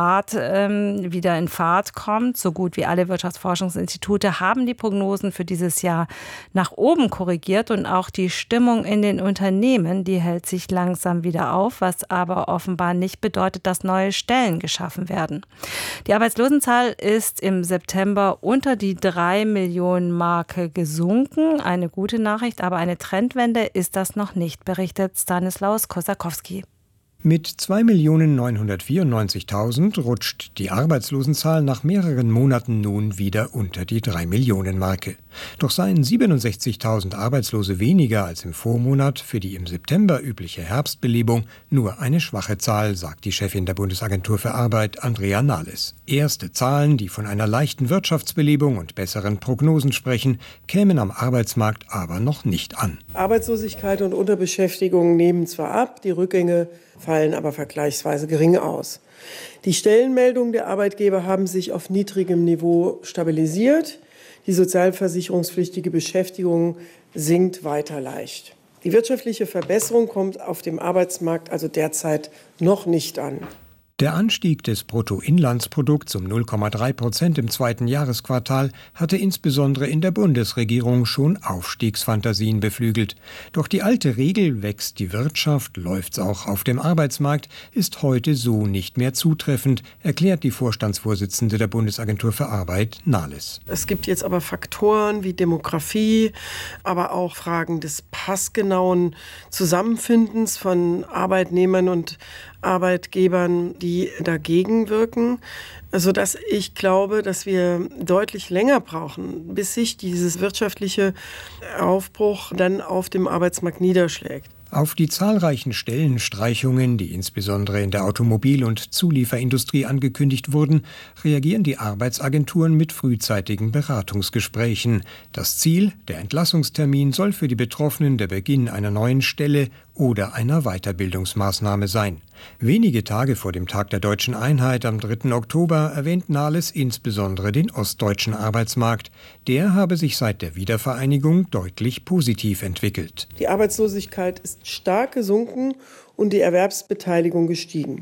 in Fahrt kommt. So gut wie alle Wirtschaftsforschungsinstitute haben die Prognosen für dieses Jahr nach oben korrigiert und auch die Stimmung in den Unternehmen, die hält sich langsam wieder auf, was aber offenbar nicht bedeutet, dass neue Stellen geschaffen werden. Die Arbeitslosenzahl ist im September unter die 3 Millionen Marke gesunken. Eine gute Nachricht, aber eine Trendwende ist das noch nicht, berichtet Stanislaus Kosakowski. Mit 2.994.000 rutscht die Arbeitslosenzahl nach mehreren Monaten nun wieder unter die 3-Millionen-Marke. Doch seien 67.000 Arbeitslose weniger als im Vormonat für die im September übliche Herbstbelebung nur eine schwache Zahl, sagt die Chefin der Bundesagentur für Arbeit, Andrea Nahles. Erste Zahlen, die von einer leichten Wirtschaftsbelebung und besseren Prognosen sprechen, kämen am Arbeitsmarkt aber noch nicht an. Arbeitslosigkeit und Unterbeschäftigung nehmen zwar ab, die Rückgänge fallen aber vergleichsweise gering aus. Die Stellenmeldungen der Arbeitgeber haben sich auf niedrigem Niveau stabilisiert. Die sozialversicherungspflichtige Beschäftigung sinkt weiter leicht. Die wirtschaftliche Verbesserung kommt auf dem Arbeitsmarkt also derzeit noch nicht an. Der Anstieg des Bruttoinlandsprodukts um 0,3% im zweiten Jahresquartal hatte insbesondere in der Bundesregierung schon Aufstiegsfantasien beflügelt. Doch die alte Regel, wächst die Wirtschaft, läuft's auch auf dem Arbeitsmarkt, ist heute so nicht mehr zutreffend, erklärt die Vorstandsvorsitzende der Bundesagentur für Arbeit, Nahles. Es gibt jetzt aber Faktoren wie Demografie, aber auch Fragen des passgenauen Zusammenfindens von Arbeitnehmern und Arbeitgebern, die dagegen wirken, sodass ich glaube, dass wir deutlich länger brauchen, bis sich dieses wirtschaftliche Aufbruch dann auf dem Arbeitsmarkt niederschlägt. Auf die zahlreichen Stellenstreichungen, die insbesondere in der Automobil- und Zulieferindustrie angekündigt wurden, reagieren die Arbeitsagenturen mit frühzeitigen Beratungsgesprächen. Das Ziel, der Entlassungstermin, soll für die Betroffenen der Beginn einer neuen Stelle oder einer Weiterbildungsmaßnahme sein. Wenige Tage vor dem Tag der Deutschen Einheit am 3. Oktober erwähnt Nahles insbesondere den ostdeutschen Arbeitsmarkt. Der habe sich seit der Wiedervereinigung deutlich positiv entwickelt. Die Arbeitslosigkeit ist stark gesunken und die Erwerbsbeteiligung gestiegen.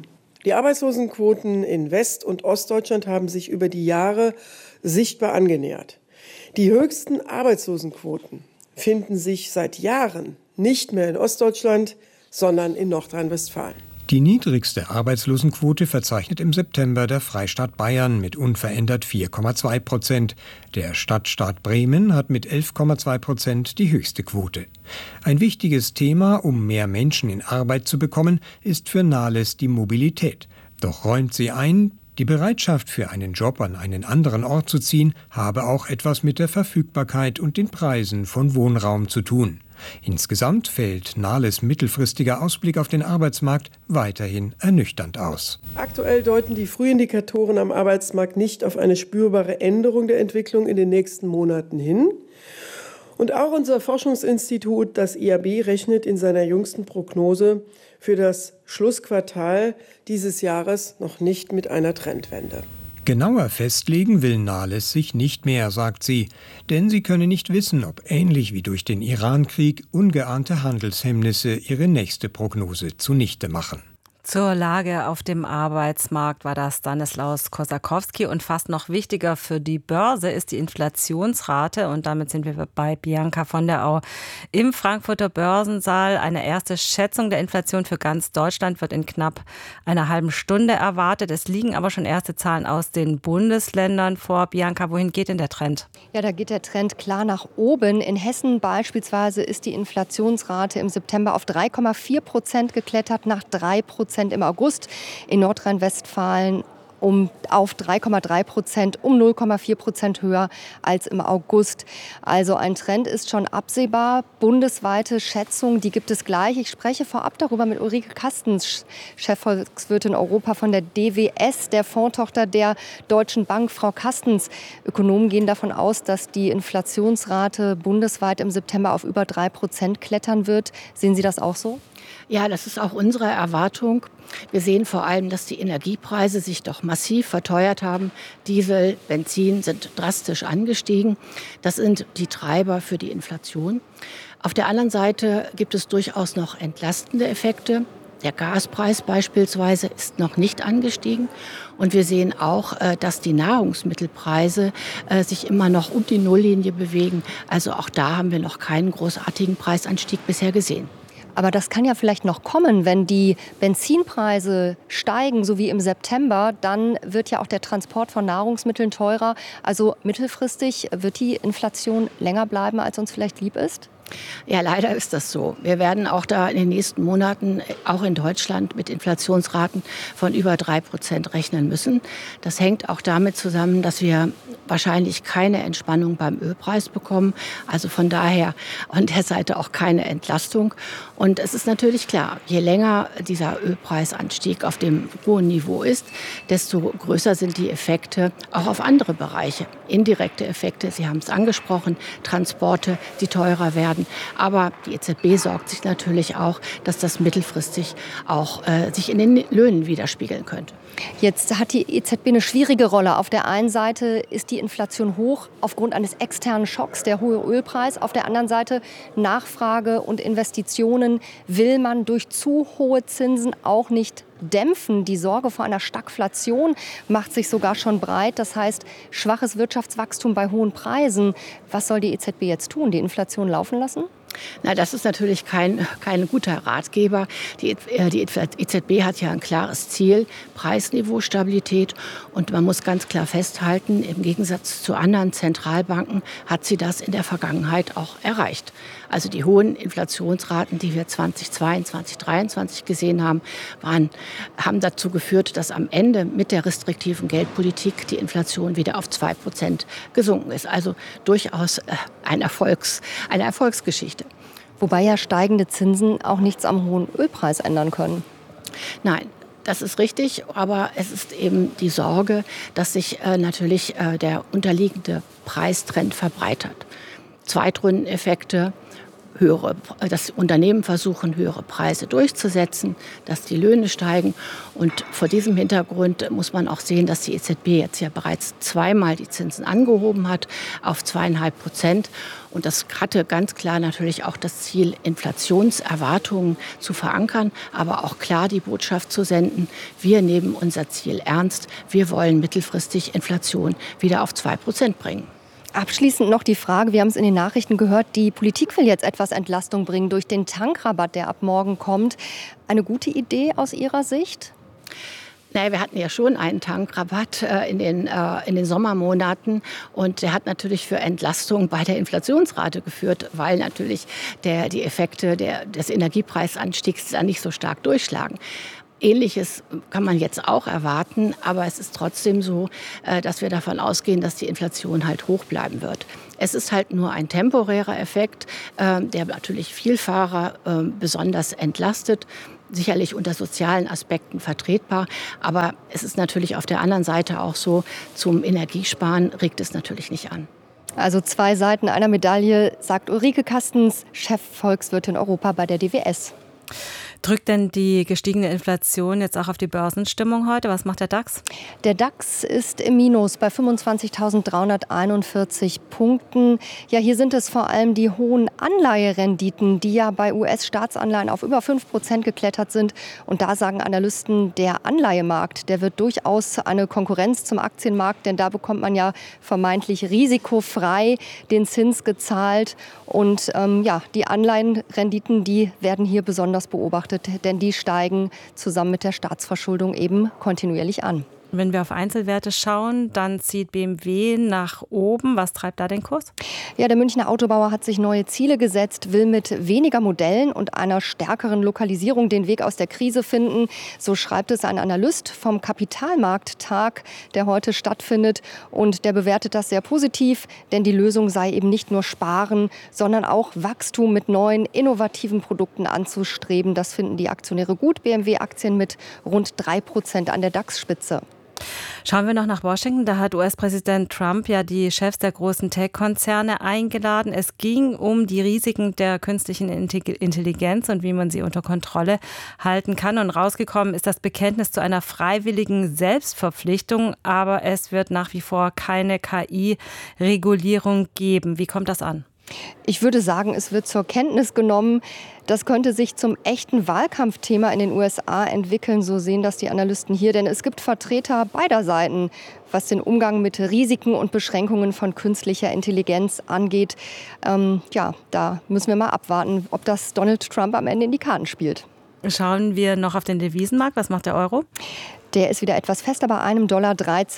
Die Arbeitslosenquoten in West- und Ostdeutschland haben sich über die Jahre sichtbar angenähert. Die höchsten Arbeitslosenquoten finden sich seit Jahren nicht mehr in Ostdeutschland, sondern in Nordrhein-Westfalen. Die niedrigste Arbeitslosenquote verzeichnet im September der Freistaat Bayern mit unverändert 4,2%. Der Stadtstaat Bremen hat mit 11,2% die höchste Quote. Ein wichtiges Thema, um mehr Menschen in Arbeit zu bekommen, ist für Nahles die Mobilität. Doch räumt sie ein, die Bereitschaft für einen Job an einen anderen Ort zu ziehen, habe auch etwas mit der Verfügbarkeit und den Preisen von Wohnraum zu tun. Insgesamt fällt Nahles mittelfristiger Ausblick auf den Arbeitsmarkt weiterhin ernüchternd aus. Aktuell deuten die Frühindikatoren am Arbeitsmarkt nicht auf eine spürbare Änderung der Entwicklung in den nächsten Monaten hin. Und auch unser Forschungsinstitut, das IAB, rechnet in seiner jüngsten Prognose für das Schlussquartal dieses Jahres noch nicht mit einer Trendwende. Genauer festlegen will Nahles sich nicht mehr, sagt sie, denn sie könne nicht wissen, ob ähnlich wie durch den Irankrieg ungeahnte Handelshemmnisse ihre nächste Prognose zunichte machen. Zur Lage auf dem Arbeitsmarkt war das Stanislaus Kosakowski. Und fast noch wichtiger für die Börse ist die Inflationsrate. Und damit sind wir bei Bianca von der Au im Frankfurter Börsensaal. Eine erste Schätzung der Inflation für ganz Deutschland wird in knapp einer halben Stunde erwartet. Es liegen aber schon erste Zahlen aus den Bundesländern vor. Bianca, wohin geht denn der Trend? Ja, da geht der Trend klar nach oben. In Hessen beispielsweise ist die Inflationsrate im September auf 3,4% geklettert, nach 3% im August. In Nordrhein-Westfalen auf 3,3%, um 0,4% höher als im August. Also ein Trend ist schon absehbar. Bundesweite Schätzung, die gibt es gleich. Ich spreche vorab darüber mit Ulrike Kastens, Chefvolkswirtin Europa von der DWS, der Fondstochter der Deutschen Bank. Frau Kastens, Ökonomen gehen davon aus, dass die Inflationsrate bundesweit im September auf über 3% klettern wird. Sehen Sie das auch so? Ja, das ist auch unsere Erwartung. Wir sehen vor allem, dass die Energiepreise sich doch massiv verteuert haben. Diesel, Benzin sind drastisch angestiegen. Das sind die Treiber für die Inflation. Auf der anderen Seite gibt es durchaus noch entlastende Effekte. Der Gaspreis beispielsweise ist noch nicht angestiegen. Und wir sehen auch, dass die Nahrungsmittelpreise sich immer noch um die Nulllinie bewegen. Also auch da haben wir noch keinen großartigen Preisanstieg bisher gesehen. Aber das kann ja vielleicht noch kommen, wenn die Benzinpreise steigen, so wie im September, dann wird ja auch der Transport von Nahrungsmitteln teurer. Also mittelfristig wird die Inflation länger bleiben, als uns vielleicht lieb ist? Ja, leider ist das so. Wir werden auch da in den nächsten Monaten, auch in Deutschland, mit Inflationsraten von über 3% rechnen müssen. Das hängt auch damit zusammen, dass wir wahrscheinlich keine Entspannung beim Ölpreis bekommen. Also von daher an der Seite auch keine Entlastung. Und es ist natürlich klar, je länger dieser Ölpreisanstieg auf dem hohen Niveau ist, desto größer sind die Effekte auch auf andere Bereiche. Indirekte Effekte, Sie haben es angesprochen, Transporte, die teurer werden. Aber die EZB sorgt sich natürlich auch, dass das mittelfristig auch sich in den Löhnen widerspiegeln könnte. Jetzt hat die EZB eine schwierige Rolle. Auf der einen Seite ist die Inflation hoch aufgrund eines externen Schocks, der hohe Ölpreis. Auf der anderen Seite Nachfrage und Investitionen will man durch zu hohe Zinsen auch nicht dämpfen. Die Sorge vor einer Stagflation macht sich sogar schon breit. Das heißt, schwaches Wirtschaftswachstum bei hohen Preisen. Was soll die EZB jetzt tun? Die Inflation laufen lassen? Na, das ist natürlich kein guter Ratgeber. Die EZB hat ja ein klares Ziel, Preisniveaustabilität. Und man muss ganz klar festhalten, im Gegensatz zu anderen Zentralbanken hat sie das in der Vergangenheit auch erreicht. Also die hohen Inflationsraten, die wir 2022, 2023 gesehen haben, haben dazu geführt, dass am Ende mit der restriktiven Geldpolitik die Inflation wieder auf 2% gesunken ist. Also durchaus eine Erfolgsgeschichte. Wobei ja steigende Zinsen auch nichts am hohen Ölpreis ändern können. Nein. Das ist richtig, aber es ist eben die Sorge, dass sich natürlich der unterliegende Preistrend verbreitert. Zweitrundeneffekte, dass Unternehmen versuchen, höhere Preise durchzusetzen, dass die Löhne steigen. Und vor diesem Hintergrund muss man auch sehen, dass die EZB jetzt ja bereits zweimal die Zinsen angehoben hat auf 2,5%. Und das hatte ganz klar natürlich auch das Ziel, Inflationserwartungen zu verankern, aber auch klar die Botschaft zu senden, wir nehmen unser Ziel ernst, wir wollen mittelfristig Inflation wieder auf 2% bringen. Abschließend noch die Frage, wir haben es in den Nachrichten gehört, die Politik will jetzt etwas Entlastung bringen durch den Tankrabatt, der ab morgen kommt. Eine gute Idee aus Ihrer Sicht? Naja, wir hatten ja schon einen Tankrabatt in den Sommermonaten und der hat natürlich für Entlastung bei der Inflationsrate geführt, weil natürlich die Effekte des Energiepreisanstiegs da nicht so stark durchschlagen. Ähnliches kann man jetzt auch erwarten, aber es ist trotzdem so, dass wir davon ausgehen, dass die Inflation halt hoch bleiben wird. Es ist halt nur ein temporärer Effekt, der natürlich Vielfahrer besonders entlastet. Sicherlich unter sozialen Aspekten vertretbar, aber es ist natürlich auf der anderen Seite auch so, zum Energiesparen regt es natürlich nicht an. Also 2 Seiten einer Medaille, sagt Ulrike Kastens, Chefvolkswirtin Europa bei der DWS. Drückt denn die gestiegene Inflation jetzt auch auf die Börsenstimmung heute? Was macht der DAX? Der DAX ist im Minus bei 25.341 Punkten. Ja, hier sind es vor allem die hohen Anleiherenditen, die ja bei US-Staatsanleihen auf über 5% geklettert sind. Und da sagen Analysten, der Anleihemarkt, der wird durchaus eine Konkurrenz zum Aktienmarkt, denn da bekommt man ja vermeintlich risikofrei den Zins gezahlt. Und die Anleihenrenditen, die werden hier besonders beobachtet, denn die steigen zusammen mit der Staatsverschuldung eben kontinuierlich an. Wenn wir auf Einzelwerte schauen, dann zieht BMW nach oben. Was treibt da den Kurs? Ja, der Münchner Autobauer hat sich neue Ziele gesetzt, will mit weniger Modellen und einer stärkeren Lokalisierung den Weg aus der Krise finden. So schreibt es ein Analyst vom Kapitalmarkttag, der heute stattfindet. Und der bewertet das sehr positiv, denn die Lösung sei eben nicht nur Sparen, sondern auch Wachstum mit neuen, innovativen Produkten anzustreben. Das finden die Aktionäre gut. BMW-Aktien mit rund 3% an der DAX-Spitze. Schauen wir noch nach Washington. Da hat US-Präsident Trump ja die Chefs der großen Tech-Konzerne eingeladen. Es ging um die Risiken der künstlichen Intelligenz und wie man sie unter Kontrolle halten kann. Und rausgekommen ist das Bekenntnis zu einer freiwilligen Selbstverpflichtung. Aber es wird nach wie vor keine KI-Regulierung geben. Wie kommt das an? Ich würde sagen, es wird zur Kenntnis genommen. Das könnte sich zum echten Wahlkampfthema in den USA entwickeln, so sehen das die Analysten hier. Denn es gibt Vertreter beider Seiten, was den Umgang mit Risiken und Beschränkungen von künstlicher Intelligenz angeht. Da müssen wir mal abwarten, ob das Donald Trump am Ende in die Karten spielt. Schauen wir noch auf den Devisenmarkt. Was macht der Euro? Der ist wieder etwas fester bei einem Dollar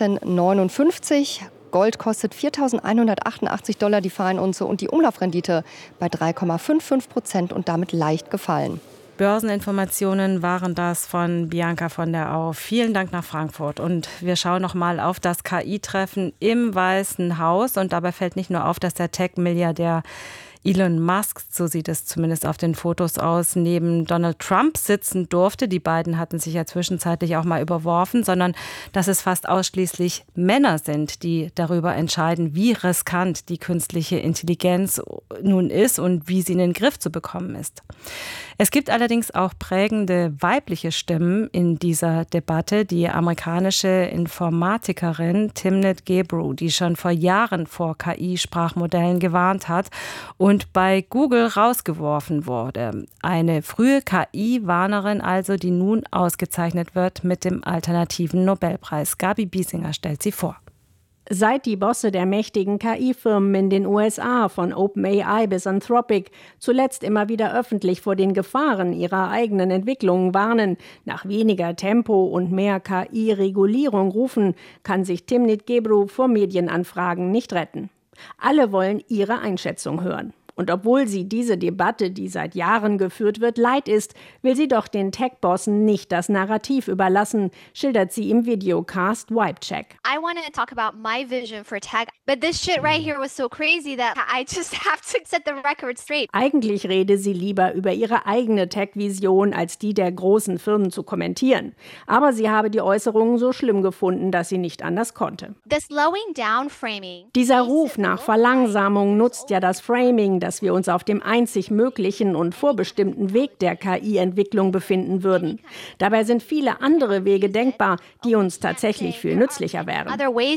13,59. Gold kostet $4.188 die Feinunze und die Umlaufrendite bei 3,55% und damit leicht gefallen. Börseninformationen waren das von Bianca von der Au. Vielen Dank nach Frankfurt. Und wir schauen noch mal auf das KI-Treffen im Weißen Haus. Und dabei fällt nicht nur auf, dass der Tech-Milliardär Elon Musk, so sieht es zumindest auf den Fotos aus, neben Donald Trump sitzen durfte. Die beiden hatten sich ja zwischenzeitlich auch mal überworfen, sondern dass es fast ausschließlich Männer sind, die darüber entscheiden, wie riskant die künstliche Intelligenz nun ist und wie sie in den Griff zu bekommen ist. Es gibt allerdings auch prägende weibliche Stimmen in dieser Debatte. Die amerikanische Informatikerin Timnit Gebru, die schon vor Jahren vor KI-Sprachmodellen gewarnt hat und bei Google rausgeworfen wurde. Eine frühe KI-Warnerin also, die nun ausgezeichnet wird mit dem alternativen Nobelpreis. Gabi Biesinger stellt sie vor. Seit die Bosse der mächtigen KI-Firmen in den USA, von OpenAI bis Anthropic, zuletzt immer wieder öffentlich vor den Gefahren ihrer eigenen Entwicklungen warnen, nach weniger Tempo und mehr KI-Regulierung rufen, kann sich Timnit Gebru vor Medienanfragen nicht retten. Alle wollen ihre Einschätzung hören. Und obwohl sie diese Debatte, die seit Jahren geführt wird, leid ist, will sie doch den Tech-Bossen nicht das Narrativ überlassen, schildert sie im Videocast Vibecheck. I want to talk about my vision for tech, but this shit right here was so crazy that I just have to set the record straight. Eigentlich rede sie lieber über ihre eigene Tech-Vision, als die der großen Firmen zu kommentieren. Aber sie habe die Äußerungen so schlimm gefunden, dass sie nicht anders konnte. The slowing down framing. Dieser Ruf nach Verlangsamung nutzt ja das Framing, dass wir uns auf dem einzig möglichen und vorbestimmten Weg der KI-Entwicklung befinden würden. Dabei sind viele andere Wege denkbar, die uns tatsächlich viel nützlicher wären.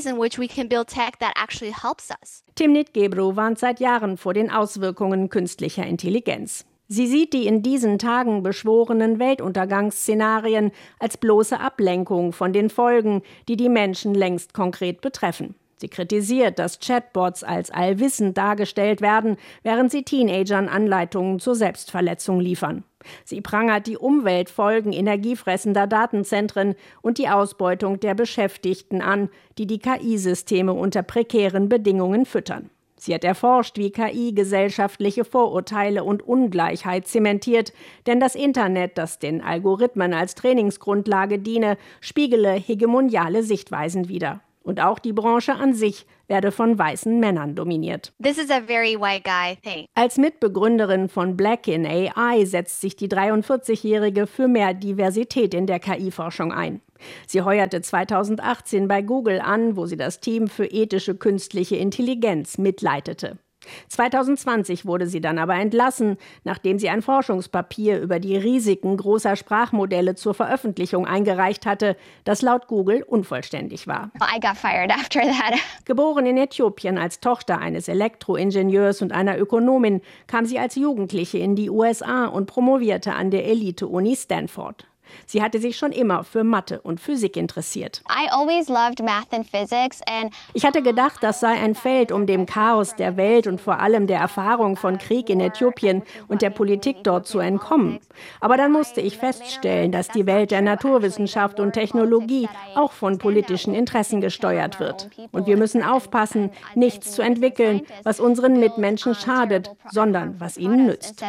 Timnit Gebru warnt seit Jahren vor den Auswirkungen künstlicher Intelligenz. Sie sieht die in diesen Tagen beschworenen Weltuntergangsszenarien als bloße Ablenkung von den Folgen, die die Menschen längst konkret betreffen. Sie kritisiert, dass Chatbots als allwissend dargestellt werden, während sie Teenagern Anleitungen zur Selbstverletzung liefern. Sie prangert die Umweltfolgen energiefressender Datenzentren und die Ausbeutung der Beschäftigten an, die die KI-Systeme unter prekären Bedingungen füttern. Sie hat erforscht, wie KI gesellschaftliche Vorurteile und Ungleichheit zementiert, denn das Internet, das den Algorithmen als Trainingsgrundlage diene, spiegele hegemoniale Sichtweisen wider. Und auch die Branche an sich werde von weißen Männern dominiert. This is a very white guy thing. Als Mitbegründerin von Black in AI setzt sich die 43-Jährige für mehr Diversität in der KI-Forschung ein. Sie heuerte 2018 bei Google an, wo sie das Team für ethische künstliche Intelligenz mitleitete. 2020 wurde sie dann aber entlassen, nachdem sie ein Forschungspapier über die Risiken großer Sprachmodelle zur Veröffentlichung eingereicht hatte, das laut Google unvollständig war. I got fired after that. Geboren in Äthiopien als Tochter eines Elektroingenieurs und einer Ökonomin, kam sie als Jugendliche in die USA und promovierte an der Elite-Uni Stanford. Sie hatte sich schon immer für Mathe und Physik interessiert. I always loved math and physics and ich hatte gedacht, das sei ein Feld, um dem Chaos der Welt und vor allem der Erfahrung von Krieg in Äthiopien und der Politik dort zu entkommen. Aber dann musste ich feststellen, dass die Welt der Naturwissenschaft und Technologie auch von politischen Interessen gesteuert wird. Und wir müssen aufpassen, nichts zu entwickeln, was unseren Mitmenschen schadet, sondern was ihnen nützt.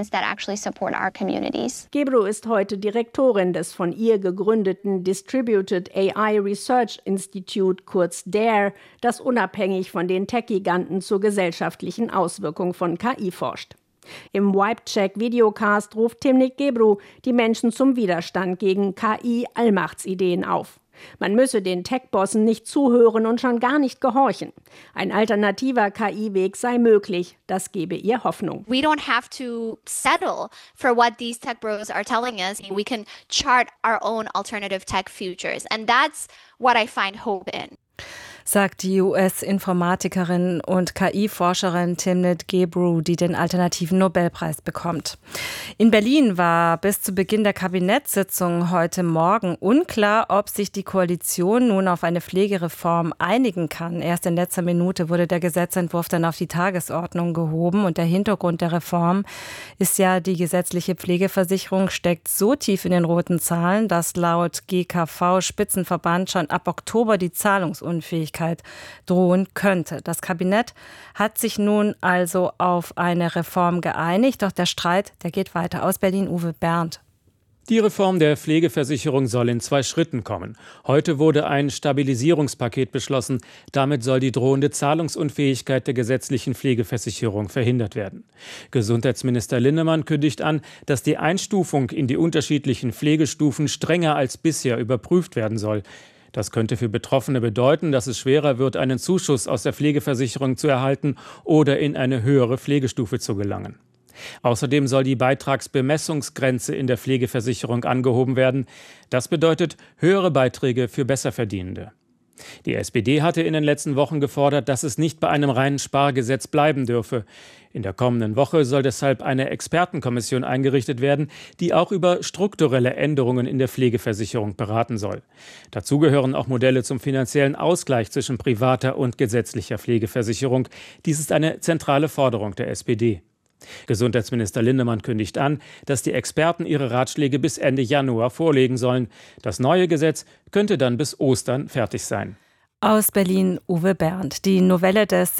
Gebru ist heute Direktorin des von ihr gegründeten Distributed AI Research Institute, kurz DARE, das unabhängig von den Tech-Giganten zur gesellschaftlichen Auswirkung von KI forscht. Im Wipe-Check-Videocast ruft Timnit Gebru die Menschen zum Widerstand gegen KI-Allmachtsideen auf. Man müsse den Tech-Bossen nicht zuhören und schon gar nicht gehorchen. Ein alternativer KI-Weg sei möglich, das gebe ihr Hoffnung. We don't have to settle for what these tech bros are telling us. We can chart our own alternative tech futures. And that's what I find hope in. Sagt die US-Informatikerin und KI-Forscherin Timnit Gebru, die den alternativen Nobelpreis bekommt. In Berlin war bis zu Beginn der Kabinettssitzung heute Morgen unklar, ob sich die Koalition nun auf eine Pflegereform einigen kann. Erst in letzter Minute wurde der Gesetzentwurf dann auf die Tagesordnung gehoben. Und der Hintergrund der Reform ist ja, die gesetzliche Pflegeversicherung steckt so tief in den roten Zahlen, dass laut GKV-Spitzenverband schon ab Oktober die Zahlungsunfähigkeit drohen könnte. Das Kabinett hat sich nun also auf eine Reform geeinigt, doch der Streit, der geht weiter. Aus Berlin, Uwe Bernd. Die Reform der Pflegeversicherung soll in 2 Schritten kommen. Heute wurde ein Stabilisierungspaket beschlossen. Damit soll die drohende Zahlungsunfähigkeit der gesetzlichen Pflegeversicherung verhindert werden. Gesundheitsminister Linnemann kündigt an, dass die Einstufung in die unterschiedlichen Pflegestufen strenger als bisher überprüft werden soll. Das könnte für Betroffene bedeuten, dass es schwerer wird, einen Zuschuss aus der Pflegeversicherung zu erhalten oder in eine höhere Pflegestufe zu gelangen. Außerdem soll die Beitragsbemessungsgrenze in der Pflegeversicherung angehoben werden. Das bedeutet höhere Beiträge für Besserverdienende. Die SPD hatte in den letzten Wochen gefordert, dass es nicht bei einem reinen Spargesetz bleiben dürfe. In der kommenden Woche soll deshalb eine Expertenkommission eingerichtet werden, die auch über strukturelle Änderungen in der Pflegeversicherung beraten soll. Dazu gehören auch Modelle zum finanziellen Ausgleich zwischen privater und gesetzlicher Pflegeversicherung. Dies ist eine zentrale Forderung der SPD. Gesundheitsminister Linnemann kündigt an, dass die Experten ihre Ratschläge bis Ende Januar vorlegen sollen. Das neue Gesetz könnte dann bis Ostern fertig sein. Aus Berlin Uwe Bernd. Die Novelle des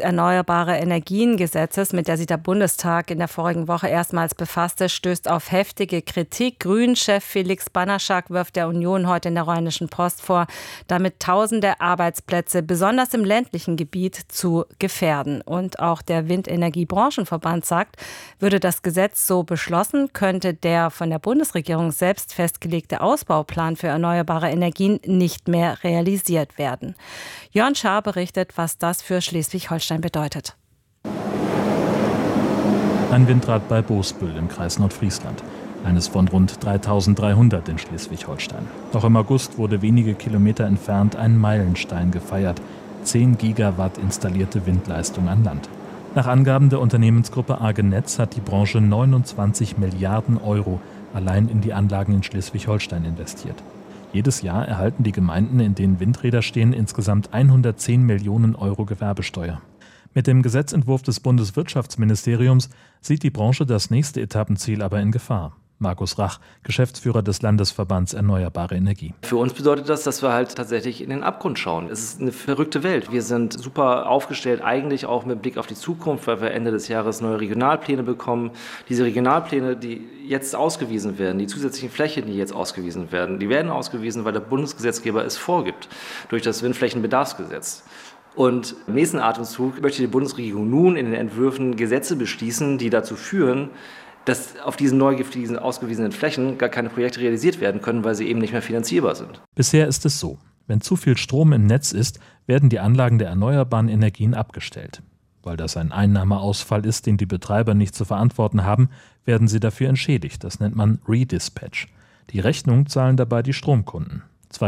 Erneuerbare-Energien-Gesetzes, mit der sich der Bundestag in der vorigen Woche erstmals befasste, stößt auf heftige Kritik. Grünen-Chef Felix Banaschak wirft der Union heute in der Rheinischen Post vor, damit tausende Arbeitsplätze, besonders im ländlichen Gebiet, zu gefährden. Und auch der Windenergiebranchenverband sagt, würde das Gesetz so beschlossen, könnte der von der Bundesregierung selbst festgelegte Ausbauplan für erneuerbare Energien nicht mehr realisiert werden. Jörn Schaar berichtet, was das für Schleswig-Holstein bedeutet. Ein Windrad bei Boesbüll im Kreis Nordfriesland. Eines von rund 3.300 in Schleswig-Holstein. Noch im August wurde wenige Kilometer entfernt ein Meilenstein gefeiert. 10 Gigawatt installierte Windleistung an Land. Nach Angaben der Unternehmensgruppe AG Netz hat die Branche 29 Milliarden Euro allein in die Anlagen in Schleswig-Holstein investiert. Jedes Jahr erhalten die Gemeinden, in denen Windräder stehen, insgesamt 110 Millionen Euro Gewerbesteuer. Mit dem Gesetzentwurf des Bundeswirtschaftsministeriums sieht die Branche das nächste Etappenziel aber in Gefahr. Markus Rach, Geschäftsführer des Landesverbands Erneuerbare Energie. Für uns bedeutet das, dass wir halt tatsächlich in den Abgrund schauen. Es ist eine verrückte Welt. Wir sind super aufgestellt, eigentlich auch mit Blick auf die Zukunft, weil wir Ende des Jahres neue Regionalpläne bekommen. Diese Regionalpläne, die jetzt ausgewiesen werden, die zusätzlichen Flächen, die jetzt ausgewiesen werden, die werden ausgewiesen, weil der Bundesgesetzgeber es vorgibt, durch das Windflächenbedarfsgesetz. Und im nächsten Atemzug möchte die Bundesregierung nun in den Entwürfen Gesetze beschließen, die dazu führen, dass auf diesen ausgewiesenen Flächen gar keine Projekte realisiert werden können, weil sie eben nicht mehr finanzierbar sind. Bisher ist es so: Wenn zu viel Strom im Netz ist, werden die Anlagen der erneuerbaren Energien abgestellt. Weil das ein Einnahmeausfall ist, den die Betreiber nicht zu verantworten haben, werden sie dafür entschädigt. Das nennt man Redispatch. Die Rechnung zahlen dabei die Stromkunden.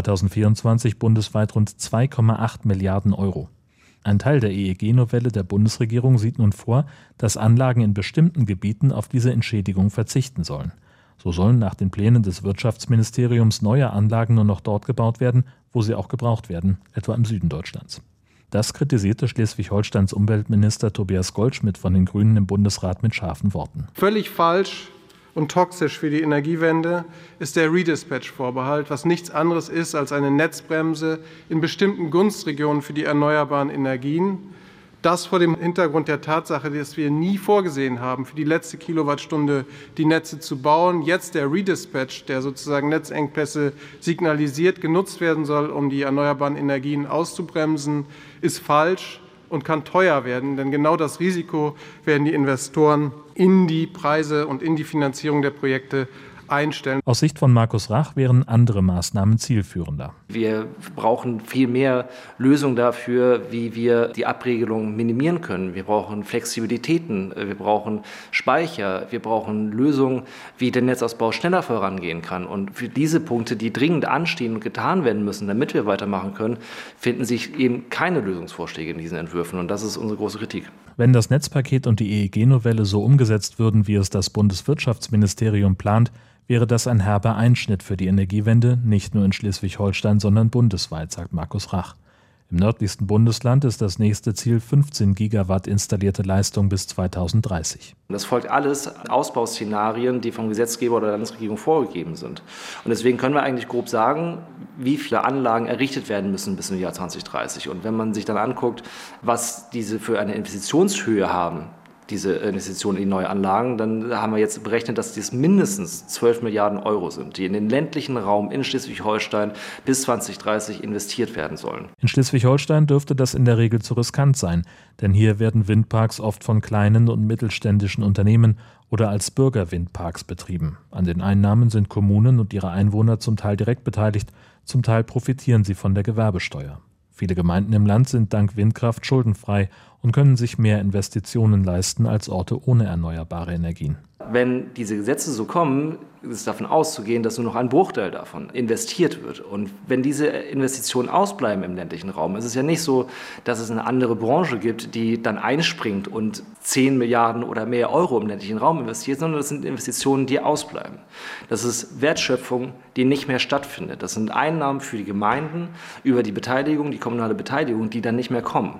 2024 bundesweit rund 2,8 Milliarden Euro. Ein Teil der EEG-Novelle der Bundesregierung sieht nun vor, dass Anlagen in bestimmten Gebieten auf diese Entschädigung verzichten sollen. So sollen nach den Plänen des Wirtschaftsministeriums neue Anlagen nur noch dort gebaut werden, wo sie auch gebraucht werden, etwa im Süden Deutschlands. Das kritisierte Schleswig-Holsteins Umweltminister Tobias Goldschmidt von den Grünen im Bundesrat mit scharfen Worten. Völlig falsch und toxisch für die Energiewende ist der Redispatch-Vorbehalt, was nichts anderes ist als eine Netzbremse in bestimmten Gunstregionen für die erneuerbaren Energien. Das vor dem Hintergrund der Tatsache, dass wir nie vorgesehen haben, für die letzte Kilowattstunde die Netze zu bauen. Jetzt der Redispatch, der sozusagen Netzengpässe signalisiert, genutzt werden soll, um die erneuerbaren Energien auszubremsen, ist falsch und kann teuer werden, denn genau das Risiko werden die Investoren in die Preise und in die Finanzierung der Projekte einstellen. Aus Sicht von Markus Rach wären andere Maßnahmen zielführender. Wir brauchen viel mehr Lösungen dafür, wie wir die Abregelung minimieren können. Wir brauchen Flexibilitäten, wir brauchen Speicher, wir brauchen Lösungen, wie der Netzausbau schneller vorangehen kann. Und für diese Punkte, die dringend anstehen und getan werden müssen, damit wir weitermachen können, finden sich eben keine Lösungsvorschläge in diesen Entwürfen. Und das ist unsere große Kritik. Wenn das Netzpaket und die EEG-Novelle so umgesetzt würden, wie es das Bundeswirtschaftsministerium plant, wäre das ein herber Einschnitt für die Energiewende, nicht nur in Schleswig-Holstein, sondern bundesweit, sagt Markus Rach. Im nördlichsten Bundesland ist das nächste Ziel 15 Gigawatt installierte Leistung bis 2030. Das folgt alles Ausbauszenarien, die vom Gesetzgeber oder der Landesregierung vorgegeben sind. Und deswegen können wir eigentlich grob sagen, wie viele Anlagen errichtet werden müssen bis zum Jahr 2030. Und wenn man sich dann anguckt, was diese für eine Investitionshöhe haben, diese Investitionen in die neuen Anlagen, dann haben wir jetzt berechnet, dass dies mindestens 12 Milliarden Euro sind, die in den ländlichen Raum in Schleswig-Holstein bis 2030 investiert werden sollen. In Schleswig-Holstein dürfte das in der Regel zu riskant sein, denn hier werden Windparks oft von kleinen und mittelständischen Unternehmen oder als Bürgerwindparks betrieben. An den Einnahmen sind Kommunen und ihre Einwohner zum Teil direkt beteiligt, zum Teil profitieren sie von der Gewerbesteuer. Viele Gemeinden im Land sind dank Windkraft schuldenfrei und können sich mehr Investitionen leisten als Orte ohne erneuerbare Energien. Wenn diese Gesetze so kommen, ist davon auszugehen, dass nur noch ein Bruchteil davon investiert wird. Und wenn diese Investitionen ausbleiben im ländlichen Raum, ist es ja nicht so, dass es eine andere Branche gibt, die dann einspringt und 10 Milliarden oder mehr Euro im ländlichen Raum investiert, sondern das sind Investitionen, die ausbleiben. Das ist Wertschöpfung, die nicht mehr stattfindet. Das sind Einnahmen für die Gemeinden über die Beteiligung, die kommunale Beteiligung, die dann nicht mehr kommen.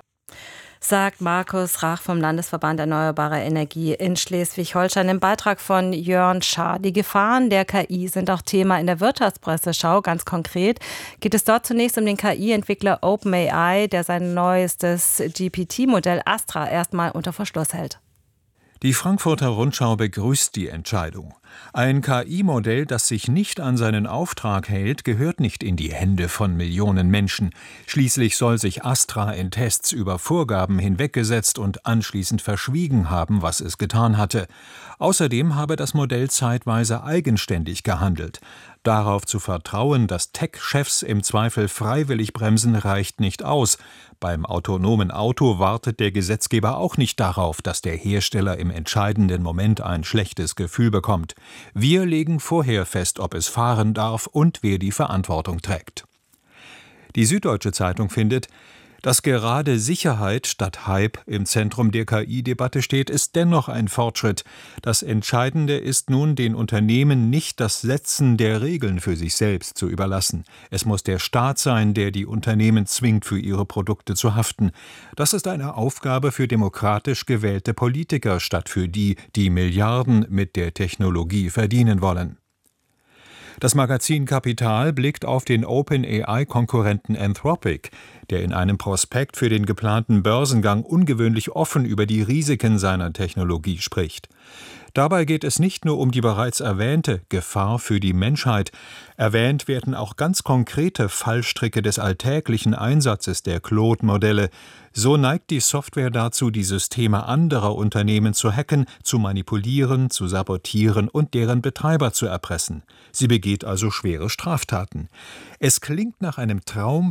Sagt Markus Rach vom Landesverband Erneuerbare Energie in Schleswig-Holstein im Beitrag von Jörn Schaar. Die Gefahren der KI sind auch Thema in der Wirtschaftspresseschau. Ganz konkret geht es dort zunächst um den KI-Entwickler OpenAI, der sein neuestes GPT-Modell Astra erstmal unter Verschluss hält. Die Frankfurter Rundschau begrüßt die Entscheidung. Ein KI-Modell, das sich nicht an seinen Auftrag hält, gehört nicht in die Hände von Millionen Menschen. Schließlich soll sich Astra in Tests über Vorgaben hinweggesetzt und anschließend verschwiegen haben, was es getan hatte. Außerdem habe das Modell zeitweise eigenständig gehandelt. Darauf zu vertrauen, dass Tech-Chefs im Zweifel freiwillig bremsen, reicht nicht aus. Beim autonomen Auto wartet der Gesetzgeber auch nicht darauf, dass der Hersteller im entscheidenden Moment ein schlechtes Gefühl bekommt. Wir legen vorher fest, ob es fahren darf und wer die Verantwortung trägt. Die Süddeutsche Zeitung findet, dass gerade Sicherheit statt Hype im Zentrum der KI-Debatte steht, ist dennoch ein Fortschritt. Das Entscheidende ist nun, den Unternehmen nicht das Setzen der Regeln für sich selbst zu überlassen. Es muss der Staat sein, der die Unternehmen zwingt, für ihre Produkte zu haften. Das ist eine Aufgabe für demokratisch gewählte Politiker statt für die, die Milliarden mit der Technologie verdienen wollen. Das Magazin Kapital blickt auf den OpenAI-Konkurrenten Anthropic, der in einem Prospekt für den geplanten Börsengang ungewöhnlich offen über die Risiken seiner Technologie spricht. Dabei geht es nicht nur um die bereits erwähnte Gefahr für die Menschheit. Erwähnt werden auch ganz konkrete Fallstricke des alltäglichen Einsatzes der Claude-Modelle. So neigt die Software dazu, die Systeme anderer Unternehmen zu hacken, zu manipulieren, zu sabotieren und deren Betreiber zu erpressen. Sie begeht also schwere Straftaten. Es klingt nach einem Traum